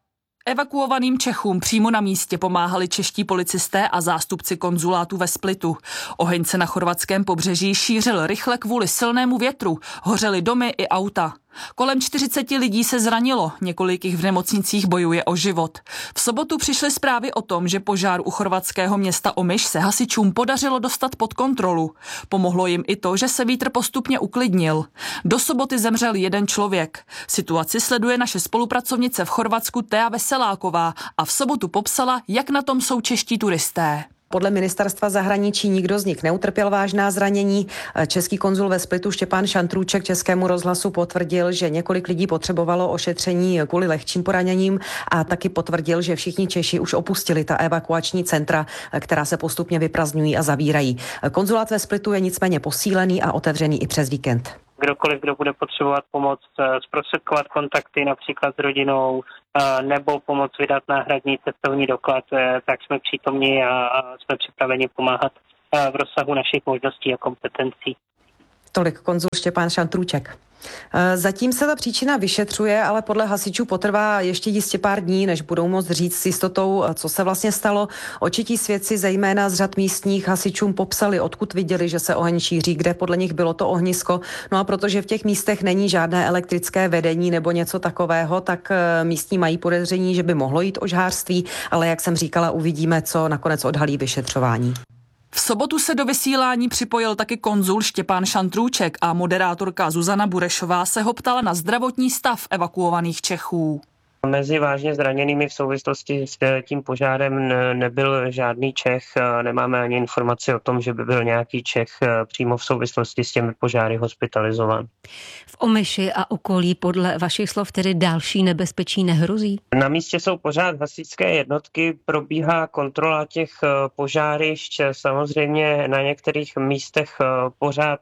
Evakuovaným Čechům přímo na místě pomáhali čeští policisté a zástupci konzulátu ve Splitu. Oheň se na chorvatském pobřeží šířil rychle kvůli silnému větru, hořely domy i auta. Kolem čtyřicet lidí se zranilo, několik jich v nemocnicích bojuje o život. V sobotu přišly zprávy o tom, že požár u chorvatského města Omiš se hasičům podařilo dostat pod kontrolu. Pomohlo jim i to, že se vítr postupně uklidnil. Do soboty zemřel jeden člověk. Situaci sleduje naše spolupracovnice v Chorvatsku Thea Veseláková a v sobotu popsala, jak na tom jsou čeští turisté. Podle ministerstva zahraničí nikdo z nich neutrpěl vážná zranění. Český konzul ve Splitu Štěpán Šantrůček Českému rozhlasu potvrdil, že několik lidí potřebovalo ošetření kvůli lehčím poraněním a taky potvrdil, že všichni Češi už opustili ta evakuační centra, která se postupně vyprazdňují a zavírají. Konzulát ve Splitu je nicméně posílený a otevřený i přes víkend. Kdokoliv, kdo bude potřebovat pomoc zprostředkovat kontakty například s rodinou nebo pomoc vydat náhradní cestovní doklad, tak jsme přítomni a jsme připraveni pomáhat v rozsahu našich možností a kompetencí. Tolik konzul Štěpán Šantrůček. Zatím se ta příčina vyšetřuje, ale podle hasičů potrvá ještě jistě pár dní, než budou moct říct s jistotou, co se vlastně stalo. Očití svědci zejména z řad místních hasičům popsali, odkud viděli, že se oheň šíří, kde podle nich bylo to ohnisko. No a protože v těch místech není žádné elektrické vedení nebo něco takového, tak místní mají podezření, že by mohlo jít o žhářství, ale jak jsem říkala, uvidíme, co nakonec odhalí vyšetřování. V sobotu se do vysílání připojil taky konzul Štěpán Šantrůček a moderátorka Zuzana Burešová se ho ptala na zdravotní stav evakuovaných Čechů. Mezi vážně zraněnými v souvislosti s tím požárem nebyl žádný Čech, nemáme ani informaci o tom, že by byl nějaký Čech přímo v souvislosti s těmi požáry hospitalizován. V Omiši a okolí podle vašich slov tedy další nebezpečí nehrozí? Na místě jsou pořád hasičské jednotky, probíhá kontrola těch požárišť, samozřejmě na některých místech pořád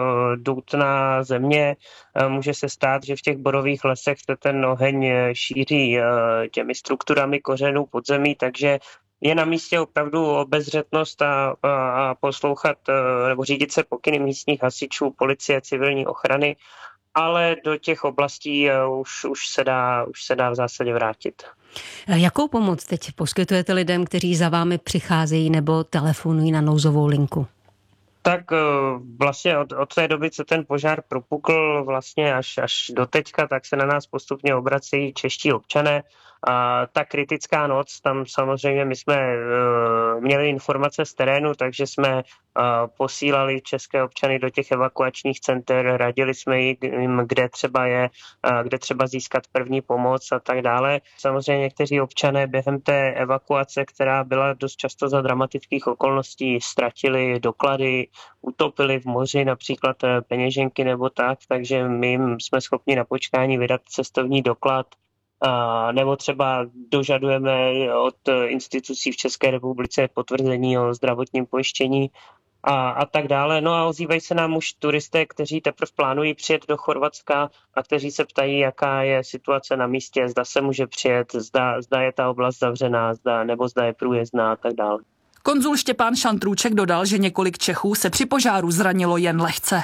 doutná země, může se stát, že v těch borových lesech se ten oheň šíří těmi strukturami kořenů podzemí, takže je na místě opravdu obezřetnost a, a, a poslouchat nebo řídit se pokyny místních hasičů, policie, civilní ochrany, ale do těch oblastí už, už, se dá, už se dá v zásadě vrátit. Jakou pomoc teď poskytujete lidem, kteří za vámi přicházejí nebo telefonují na nouzovou linku? Tak vlastně od, od té doby, co ten požár propukl vlastně až, až do teďka, tak se na nás postupně obracejí čeští občané. A ta kritická noc, tam samozřejmě my jsme uh, měli informace z terénu, takže jsme uh, posílali české občany do těch evakuačních center, radili jsme jim, kde třeba je, uh, kde třeba získat první pomoc a tak dále. Samozřejmě někteří občané během té evakuace, která byla dost často za dramatických okolností, ztratili doklady, utopili v moři například peněženky nebo tak, takže my jim jsme schopni na počkání vydat cestovní doklad, a nebo třeba dožadujeme od institucí v České republice potvrzení o zdravotním pojištění a, a tak dále. No a ozývají se nám už turisté, kteří teprve plánují přijet do Chorvatska a kteří se ptají, jaká je situace na místě, zda se může přijet, zda, zda je ta oblast zavřená, zda, nebo zda je průjezdná a tak dále. Konzul Štěpán Šantrůček dodal, že několik Čechů se při požáru zranilo jen lehce.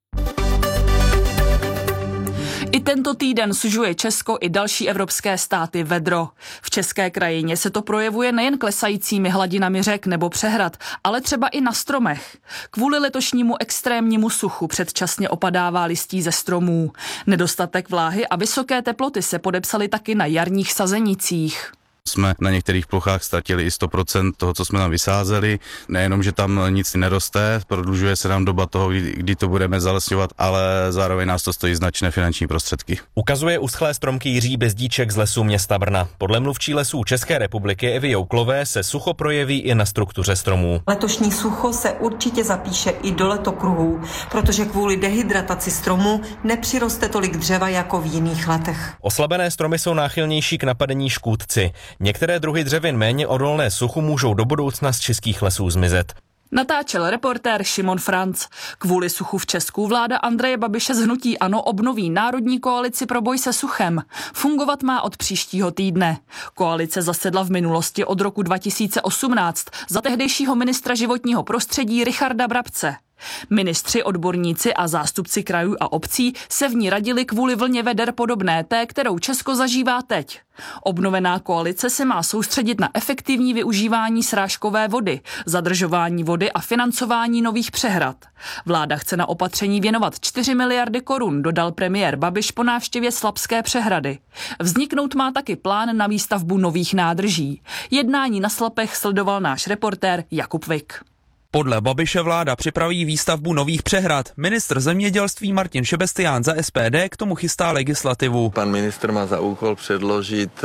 I tento týden sužuje Česko i další evropské státy vedro. V české krajině se to projevuje nejen klesajícími hladinami řek nebo přehrad, ale třeba i na stromech. Kvůli letošnímu extrémnímu suchu předčasně opadává listí ze stromů. Nedostatek vláhy a vysoké teploty se podepsaly taky na jarních sazenicích. Jsme na některých plochách ztratili i sto procent toho, co jsme tam vysázeli. Nejenom, že tam nic neroste, prodlužuje se nám doba toho, kdy to budeme zalesňovat, ale zároveň nás to stojí značné finanční prostředky. Ukazuje uschlé stromky Jiří Bezdíček z lesů města Brna. Podle mluvčí lesů České republiky Evy Jouklové se sucho projeví i na struktuře stromů. Letošní sucho se určitě zapíše i do letokruhů, protože kvůli dehydrataci stromu nepřiroste tolik dřeva jako v jiných letech. Oslabené stromy jsou náchylnější k napadení škůdci. Některé druhy dřevin méně odolné suchu můžou do budoucna z českých lesů zmizet. Natáčel reportér Šimon Franc. Kvůli suchu v Česku vláda Andreje Babiše z hnutí ANO obnoví Národní koalici pro boj se suchem. Fungovat má od příštího týdne. Koalice zasedla v minulosti od roku dva tisíce osmnáct za tehdejšího ministra životního prostředí Richarda Brabce. Ministři, odborníci a zástupci krajů a obcí se v ní radili kvůli vlně veder podobné té, kterou Česko zažívá teď. Obnovená koalice se má soustředit na efektivní využívání srážkové vody, zadržování vody a financování nových přehrad. Vláda chce na opatření věnovat čtyři miliardy korun, dodal premiér Babiš po návštěvě Slapské přehrady. Vzniknout má taky plán na výstavbu nových nádrží. Jednání na Slapech sledoval náš reportér Jakub Vik. Podle Babiše vláda připraví výstavbu nových přehrad. Ministr zemědělství Martin Šebestián za S P D k tomu chystá legislativu. Pan ministr má za úkol předložit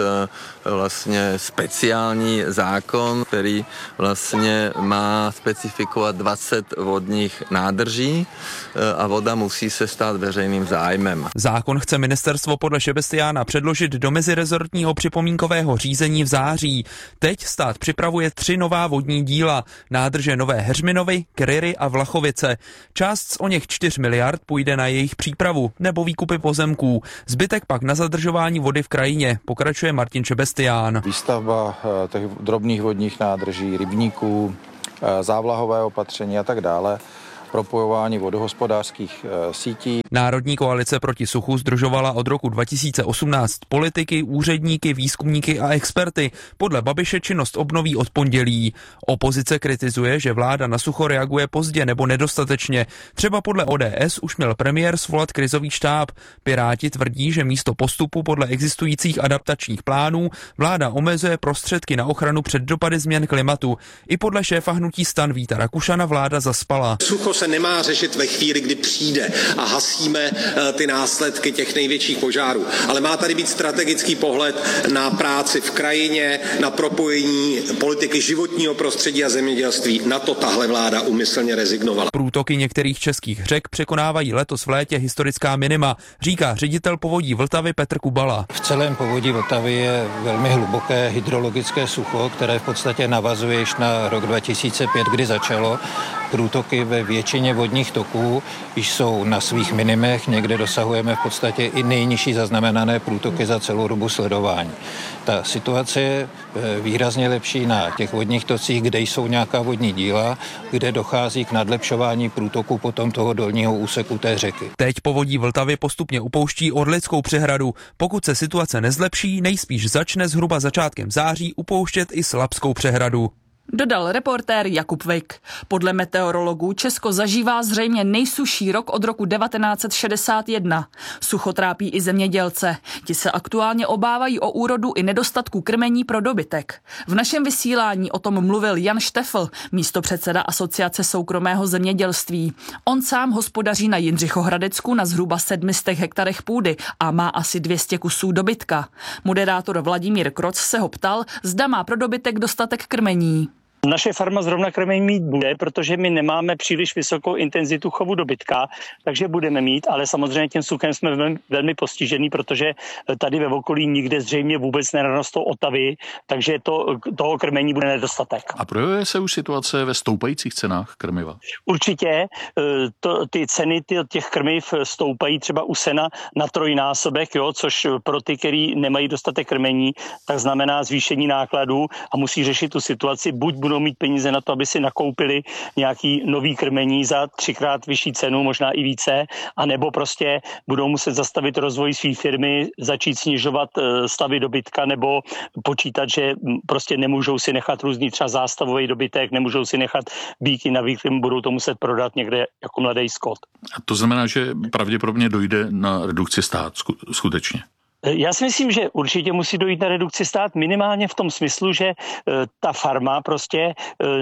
vlastně speciální zákon, který vlastně má specifikovat dvacet vodních nádrží a voda musí se stát veřejným zájmem. Zákon chce ministerstvo podle Šebestiána předložit do mezirezortního připomínkového řízení v září. Teď stát připravuje tři nová vodní díla, nádrže Nové Heřminovy, Kryry a Vlachovice. Část z oněch čtyř miliard půjde na jejich přípravu nebo výkupy pozemků. Zbytek pak na zadržování vody v krajině, pokračuje Martin Šebestián. Výstavba těch drobných vodních nádrží, rybníků, závlahové opatření a tak dále. Propojování vodohospodářských e, sítí. Národní koalice proti suchu sdružovala od roku dva tisíce osmnáct politiky, úředníky, výzkumníky a experty. Podle Babiše činnost obnoví od pondělí. Opozice kritizuje, že vláda na sucho reaguje pozdě nebo nedostatečně. Třeba podle O D S už měl premiér svolat krizový štáb. Piráti tvrdí, že místo postupu podle existujících adaptačních plánů vláda omezuje prostředky na ochranu před dopady změn klimatu. I podle šéfa hnutí STAN Víta Rakušana vláda zaspala. Sucho se nemá řešit ve chvíli, kdy přijde a hasíme ty následky těch největších požárů. Ale má tady být strategický pohled na práci v krajině, na propojení politiky životního prostředí a zemědělství. Na to tahle vláda úmyslně rezignovala. Průtoky některých českých řek překonávají letos v létě historická minima, říká ředitel povodí Vltavy Petr Kubala. V celém povodí Vltavy je velmi hluboké hydrologické sucho, které v podstatě navazuje již na rok dva tisíce pět, kdy začalo. Průtoky ve většině vodních toků již jsou na svých minimech, někde dosahujeme v podstatě i nejnižší zaznamenané průtoky za celou dobu sledování. Ta situace je výrazně lepší na těch vodních tocích, kde jsou nějaká vodní díla, kde dochází k nadlepšování průtoku potom toho dolního úseku té řeky. Teď povodí Vltavy postupně upouští Orlickou přehradu. Pokud se situace nezlepší, nejspíš začne zhruba začátkem září upouštět i Slapskou přehradu. Dodal reportér Jakub Vik. Podle meteorologů Česko zažívá zřejmě nejsušší rok od roku devatenáct set šedesát jedna. Sucho trápí i zemědělce. Ti se aktuálně obávají o úrodu i nedostatku krmení pro dobytek. V našem vysílání o tom mluvil Jan Štefl, místopředseda Asociace soukromého zemědělství. On sám hospodaří na Jindřichohradecku na zhruba sedmi hektarech půdy a má asi dvě stě kusů dobytka. Moderátor Vladimír Kroc se ho ptal, zda má pro dobytek dostatek krmení. Naše farma zrovna krmení mít bude, protože my nemáme příliš vysokou intenzitu chovu dobytka, takže budeme mít, ale samozřejmě tím suchem jsme velmi, velmi postižení, protože tady ve okolí nikde zřejmě vůbec nerostou otavy, takže to, toho krmení bude nedostatek. A projevuje se už situace ve stoupajících cenách krmiva? Určitě to, ty ceny ty, těch krmiv stoupají třeba u sena na trojnásobek, jo, což pro ty, kteří nemají dostatek krmení, tak znamená zvýšení nákladů a musí řešit tu situaci, buď budou mít peníze na to, aby si nakoupili nějaký nový krmení za třikrát vyšší cenu, možná i více, anebo prostě budou muset zastavit rozvoj své firmy, začít snižovat stavy dobytka nebo počítat, že prostě nemůžou si nechat různý třeba zástavový dobytek, nemůžou si nechat býky na výkrm, budou to muset prodat někde jako mladý skot. A to znamená, že pravděpodobně dojde na redukci stát skutečně. Já si myslím, že určitě musí dojít na redukci stát minimálně v tom smyslu, že ta farma prostě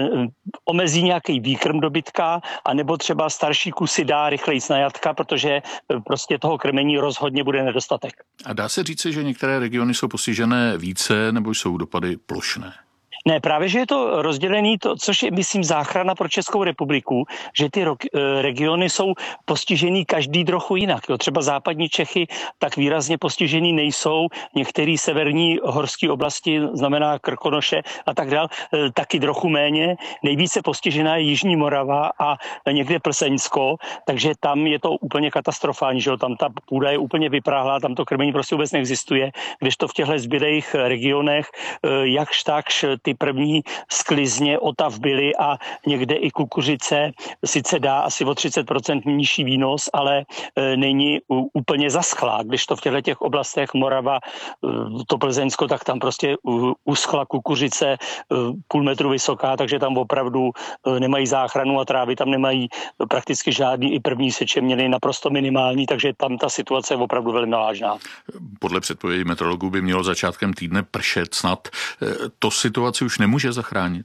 omezí nějaký výkrm dobytka, anebo třeba starší kusy dá rychleji na jatka, protože prostě toho krmení rozhodně bude nedostatek. A dá se říci, že některé regiony jsou postižené více, nebo jsou dopady plošné? Ne, právě, že je to rozdělený, to, což je, myslím, záchrana pro Českou republiku, že ty ro- regiony jsou postižený každý trochu jinak. Jo. Třeba západní Čechy tak výrazně postižený nejsou, některé severní horské oblasti, znamená Krkonoše a tak dál, taky trochu méně. Nejvíce postižená je Jižní Morava a někde Plzeňsko, takže tam je to úplně katastrofální, že jo. Tam ta půda je úplně vyprahlá, tam to krmení prostě vůbec neexistuje, kdežto v těchto zbylých regionech jakž takž ty ty první sklizně otav byly a někde i kukuřice sice dá asi o třicet procent nižší výnos, ale není úplně zaschlá. Když to v těchto těch oblastech Morava, to Plzeňsko, tak tam prostě uschla kukuřice půl metru vysoká, takže tam opravdu nemají záchranu a trávy tam nemají prakticky žádný, i první seče měli naprosto minimální, takže tam ta situace je opravdu velmi vážná. Podle předpovědi meteorologů by mělo začátkem týdne pršet snad. To situaci už nemůže zachránit?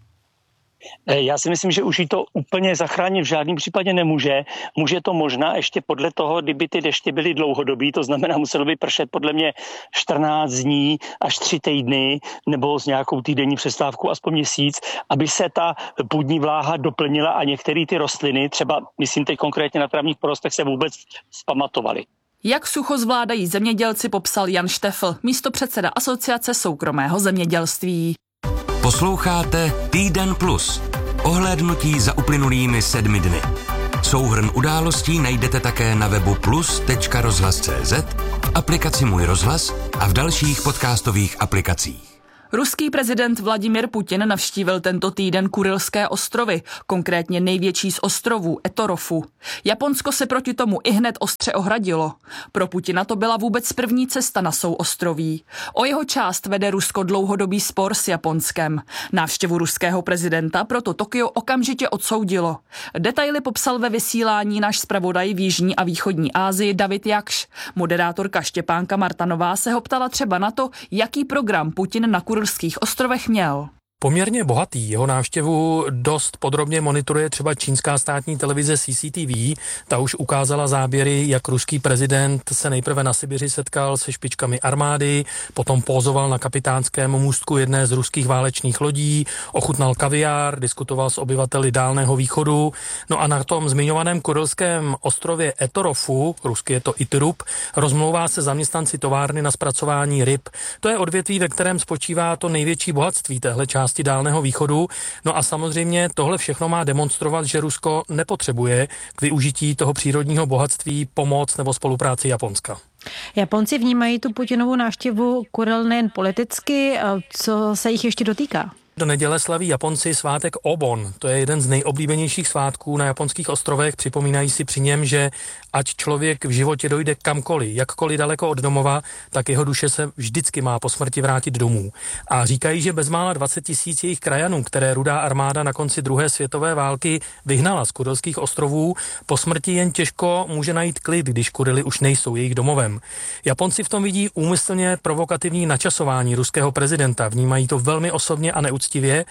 Já si myslím, že už jí to úplně zachránit v žádném případě nemůže. Může to možná ještě podle toho, kdyby ty deště byly dlouhodobý, to znamená, muselo by pršet podle mě čtrnáct dní až tři týdny, nebo s nějakou týdenní přestávkou aspoň měsíc, aby se ta půdní vláha doplnila a některé ty rostliny, třeba myslím teď konkrétně na travních porostech, se vůbec zpamatovaly. Jak sucho zvládají zemědělci, popsal Jan Štefl, místopředseda Asociace soukromého zemědělství. Posloucháte Týden plus. Ohlédnutí za uplynulými sedmi dny. Souhrn událostí najdete také na webu plus tečka rozhlas tečka cé zet, v aplikaci Můj rozhlas a v dalších podcastových aplikacích. Ruský prezident Vladimir Putin navštívil tento týden Kurylské ostrovy, konkrétně největší z ostrovů Etorofu. Japonsko se proti tomu ihned ostře ohradilo. Pro Putina to byla vůbec první cesta na souostroví. O jeho část vede Rusko dlouhodobý spor s Japonskem. Návštěvu ruského prezidenta proto Tokio okamžitě odsoudilo. Detaily popsal ve vysílání náš zpravodaj v jižní a východní Asii David Jakš. Moderátorka Štěpánka Martanová se ho ptala třeba na to, jaký program Putin na Kurylských ostrovech měl. Poměrně bohatý. Jeho návštěvu dost podrobně monitoruje třeba čínská státní televize C C T V. Ta už ukázala záběry, jak ruský prezident se nejprve na Sibiři setkal se špičkami armády, potom pózoval na kapitánském můstku jedné z ruských válečných lodí, ochutnal kaviár, diskutoval s obyvateli Dálného východu. No a na tom zmiňovaném kurylském ostrově Etorofu, rusky je to Itirup, rozmlouvá se zaměstnanci továrny na zpracování ryb. To je odvětví, ve kterém spočívá to největší bohatství téhle části Dálného východu. No a samozřejmě tohle všechno má demonstrovat, že Rusko nepotřebuje k využití toho přírodního bohatství pomoc nebo spolupráci Japonska. Japonci vnímají tu Putinovu návštěvu Kuryl nejen politicky, co se jich ještě dotýká? Do neděle slaví Japonci svátek Obon. To je jeden z nejoblíbenějších svátků na japonských ostrovech. Připomínají si při něm, že ať člověk v životě dojde kamkoliv, jakkoliv daleko od domova, tak jeho duše se vždycky má po smrti vrátit domů. A říkají, že bezmála dvacet tisíc jejich krajanů, které Rudá armáda na konci druhé světové války vyhnala z Kurylských ostrovů, po smrti jen těžko může najít klid, když Kuryly už nejsou jejich domovem. Japonci v tom vidí úmyslně provokativní načasování ruského prezidenta. Vnímají to velmi osobně a neúctivě.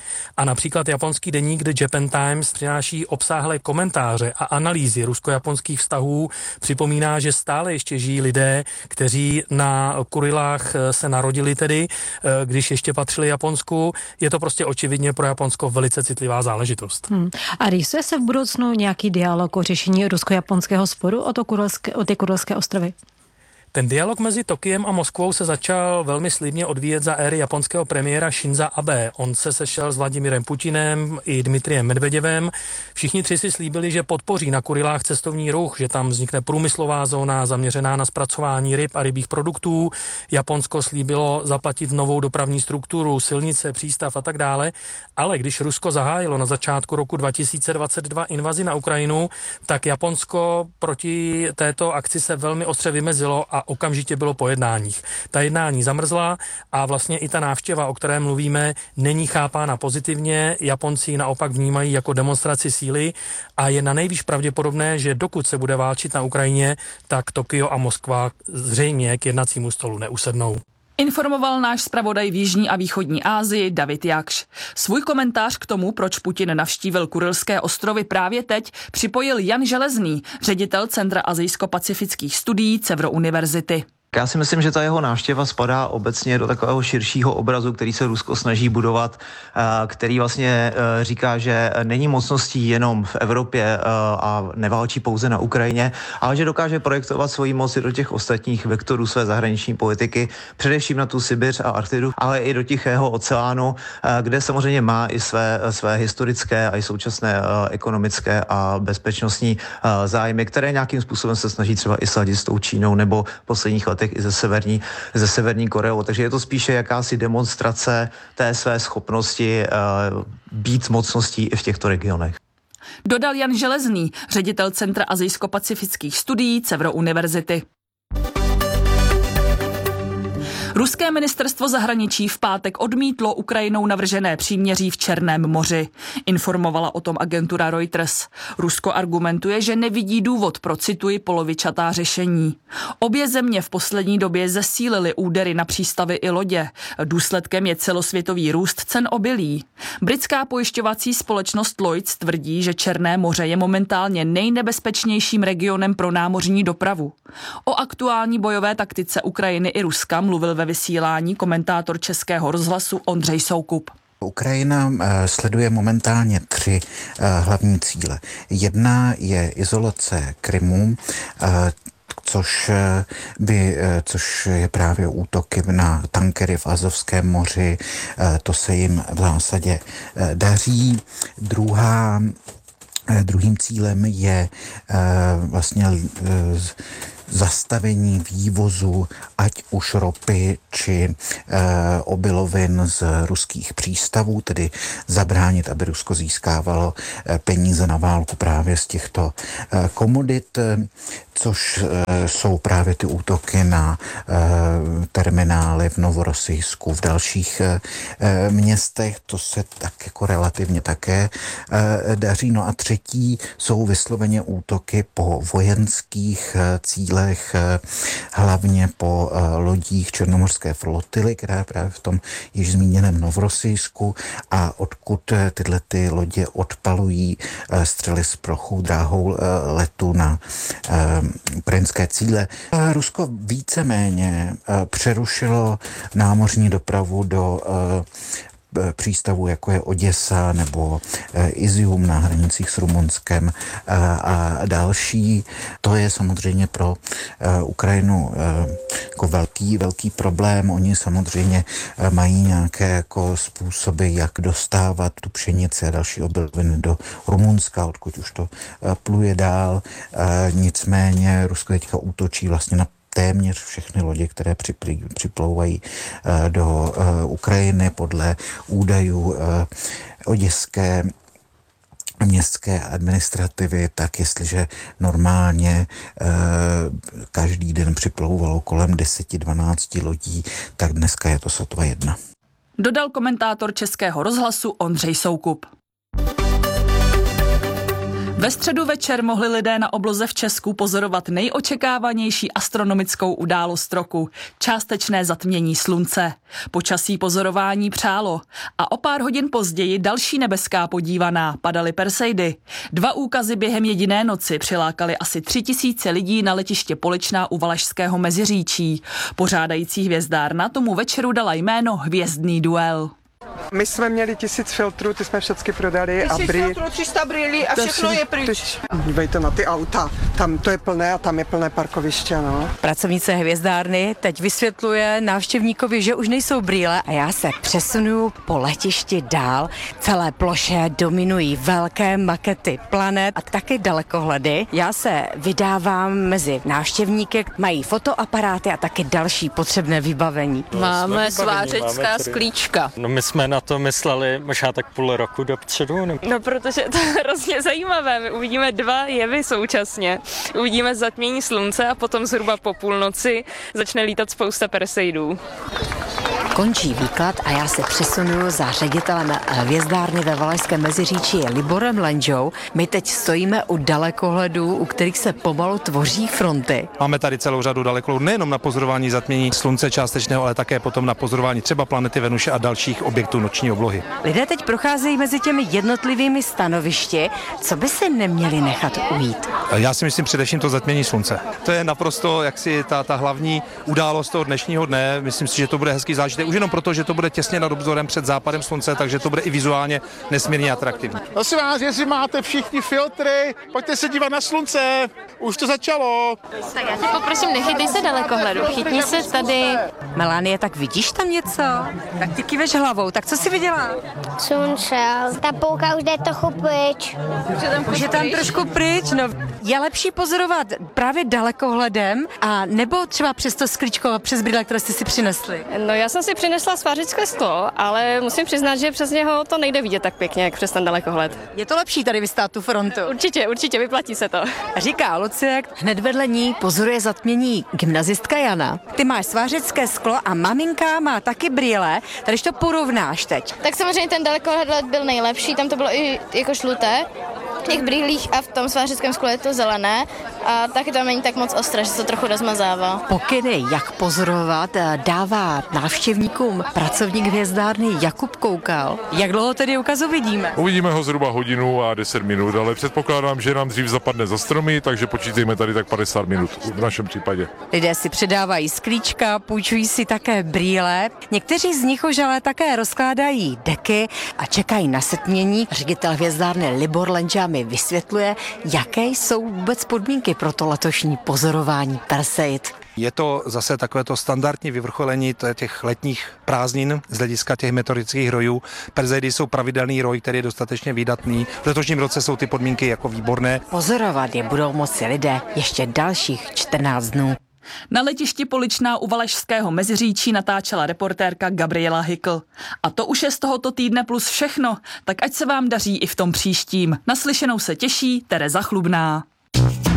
A například japonský deník The Japan Times přináší obsáhlé komentáře a analýzy rusko-japonských vztahů. Připomíná, že stále ještě žijí lidé, kteří na Kurylách se narodili tedy, když ještě patřili Japonsku. Je to prostě očividně pro Japonsko velice citlivá záležitost. Hmm. A rýsuje se v budoucnu nějaký dialog o řešení rusko-japonského sporu o, to kurylské, o ty Kurylské ostrovy? Ten dialog mezi Tokiem a Moskvou se začal velmi slibně odvíjet za éry japonského premiéra Shinza Abe. On se sešel s Vladimirem Putinem i Dmitrijem Medveděvem. Všichni tři si slíbili, že podpoří na Kurylách cestovní ruch, že tam vznikne průmyslová zóna zaměřená na zpracování ryb a rybích produktů. Japonsko slíbilo zaplatit novou dopravní strukturu, silnice, přístav a tak dále. Ale když Rusko zahájilo na začátku roku dva tisíce dvacet dva invazi na Ukrajinu, tak Japonsko proti této akci se velmi ostře vymezilo a okamžitě bylo po jednáních. Ta jednání zamrzla a vlastně i ta návštěva, o které mluvíme, není chápána pozitivně. Japonci ji naopak vnímají jako demonstraci síly a je na nejvýš pravděpodobné, že dokud se bude válčit na Ukrajině, tak Tokio a Moskva zřejmě k jednacímu stolu neusednou. Informoval náš zpravodaj v jižní a východní Asii David Jakš. Svůj komentář k tomu, proč Putin navštívil Kurylské ostrovy právě teď, připojil Jan Železný, ředitel Centra azijsko-pacifických studií Cevro univerzity. Já si myslím, že ta jeho návštěva spadá obecně do takového širšího obrazu, který se Rusko snaží budovat, který vlastně říká, že není mocností jenom v Evropě a neválčí pouze na Ukrajině, ale že dokáže projektovat svoji moc i do těch ostatních vektorů své zahraniční politiky, především na tu Sibiř a Arktidu, ale i do Tichého oceánu, kde samozřejmě má i své, své historické a i současné ekonomické a bezpečnostní zájmy, které nějakým způsobem se snaží třeba i sladit s tou Čínou nebo v posledních letech satelitech i ze severní, ze severní Koreou. Takže je to spíše jakási demonstrace té své schopnosti uh, být mocností i v těchto regionech. Dodal Jan Železný, ředitel Centra azijsko-pacifických studií Cevro univerzity. Ruské ministerstvo zahraničí v pátek odmítlo Ukrajinou navržené příměří v Černém moři. Informovala o tom agentura Reuters. Rusko argumentuje, že nevidí důvod pro, cituji, polovičatá řešení. Obě země v poslední době zesílily údery na přístavy i lodě. Důsledkem je celosvětový růst cen obilí. Britská pojišťovací společnost Lloyds tvrdí, že Černé moře je momentálně nejnebezpečnějším regionem pro námořní dopravu. O aktuální bojové taktice Ukrajiny i Ruska mluvil ve vysílání komentátor Českého rozhlasu Ondřej Soukup. Ukrajina sleduje momentálně tři hlavní cíle. Jedna je izolace Krymu, což, by, což je právě útoky na tankery v Azovském moři. To se jim v zásadě daří. Druhá, druhým cílem je vlastně zastavení vývozu ať už ropy či e, obilovin z ruských přístavů, tedy zabránit, aby Rusko získávalo e, peníze na válku právě z těchto e, komodit, e, což e, jsou právě ty útoky na e, terminály v Novorossijsku, v dalších e, městech. To se tak jako relativně také e, daří. No a třetí jsou vysloveně útoky po vojenských e, cílech, hlavně po lodích Černomorské flotily, která je právě v tom již zmíněném Novorossijsku a odkud tyhle ty lodě odpalují střely s plochou dráhou letu na ukrajinské cíle. Rusko víceméně přerušilo námořní dopravu do přístavů, jako je Oděsa nebo Izium na hranicích s Rumunskem a další. To je samozřejmě pro Ukrajinu jako velký, velký problém. Oni samozřejmě mají nějaké jako způsoby, jak dostávat tu pšenici a další obiloviny do Rumunska, odkud už to pluje dál. Nicméně Rusko teďka útočí vlastně na téměř všechny lodě, které připlouvají do Ukrajiny podle údajů oděské městské administrativy, tak jestliže normálně každý den připlouvalo kolem deset dvanáct lodí, tak dneska je to sotva jedna. Dodal komentátor Českého rozhlasu Ondřej Soukup. Ve středu večer mohli lidé na obloze v Česku pozorovat nejočekávanější astronomickou událost roku – částečné zatmění slunce. Počasí pozorování přálo a o pár hodin později další nebeská podívaná, padaly Perseidy. Dva úkazy během jediné noci přilákaly asi tři tisíce lidí na letiště Poličná u Valašského Meziříčí. Pořádající hvězdárna tomu večeru dala jméno Hvězdný duel. My jsme měli tisíc filtrů, ty jsme všechny prodali. Tisíc filtrů, tři sta brýlí a všechno je pryč. Dívejte na ty auta, tam to je plné a tam je plné parkoviště, no. Pracovnice hvězdárny teď vysvětluje návštěvníkovi, že už nejsou brýle a já se přesunu po letišti dál. Celé ploše dominují velké makety planet a taky dalekohledy. Já se vydávám mezi návštěvníky, mají fotoaparáty a taky další potřebné vybavení. Máme svářecká sklíčka. No my jsme na to mysleli možná tak půl roku dopředu. Ne? No protože to je hrozně zajímavé. My uvidíme dva jevy současně. Uvidíme zatmění slunce a potom zhruba po půlnoci začne lítat spousta Perseidů. Končí výklad a já se přesunu za ředitelem hvězdárny ve Valašském Meziříčí Liborem Lenžou. My teď stojíme u dalekohledů, u kterých se pomalu tvoří fronty. Máme tady celou řadu dalekohledů nejenom na pozorování zatmění slunce částečného, ale také potom na pozorování třeba planety Venuše a dalších objektů noční oblohy. Lidé teď procházejí mezi těmi jednotlivými stanovišti. Co by se neměli nechat ujít? Já si myslím především to zatmění slunce. To je naprosto jaksi ta, ta hlavní událost toho dnešního dne. Myslím si, že to bude hezký zážitek. Už jenom proto, že to bude těsně nad obzorem před západem slunce, takže to bude i vizuálně nesmírně atraktivní. Prosím vás, jestli máte všichni filtry, pojďte se dívat na slunce, už to začalo. Tak já tě poprosím, nechytej se dalekohledu, chytni se tady. Melanie, tak vidíš tam něco? Tak ty kýveš hlavou, tak co jsi viděla? Slunce, ta pouka už jde trochu pryč. Už je tam trošku pryč, no. Je lepší pozorovat právě dalekohledem a nebo třeba přes to sklíčko a přes brýle, které jste si přinesli? No já jsem si přinesla svářické sklo, ale musím přiznat, že přes něho to nejde vidět tak pěkně, jak přes ten dalekohled. Je to lepší tady vystát tu frontu? Určitě, určitě, vyplatí se to. Říká Lucie, hned vedle ní pozoruje zatmění gymnazistka Jana. Ty máš svářické sklo a maminka má taky brýle, když to porovnáš teď. Tak samozřejmě ten dalekohled byl nejlepší, tam to bylo i jako žluté. V těch brýlích a v tom svářickém skle je to zelené a taky tam není tak moc ostré, že se to trochu rozmazává. Pokyny, jak pozorovat, dává návštěvníkům pracovník hvězdárny Jakub Koukal. Jak dlouho tedy ukazu vidíme? Uvidíme ho zhruba hodinu a deset minut, ale předpokládám, že nám dřív zapadne za stromy, takže počítejme tady tak padesát minut v našem případě. Lidé si předávají sklíčka, půjčují si také brýle. Někteří z nich už ale také rozkládají deky a čekají na setmění. Ředitel hvězdárny Libor Lenča mi vysvětluje, jaké jsou vůbec podmínky pro to letošní pozorování Perseid. Je to zase takovéto standardní vyvrcholení těch letních prázdnin z hlediska těch meteorických rojů. Perseidy jsou pravidelný roj, který je dostatečně výdatný. V letošním roce jsou ty podmínky jako výborné. Pozorovat je budou moci lidé ještě dalších čtrnáct dnů. Na letišti Poličná u Valašského Meziříčí natáčela reportérka Gabriela Hykl. A to už je z tohoto týdne plus všechno, tak ať se vám daří i v tom příštím. Naslyšenou se těší Tereza Chlubná.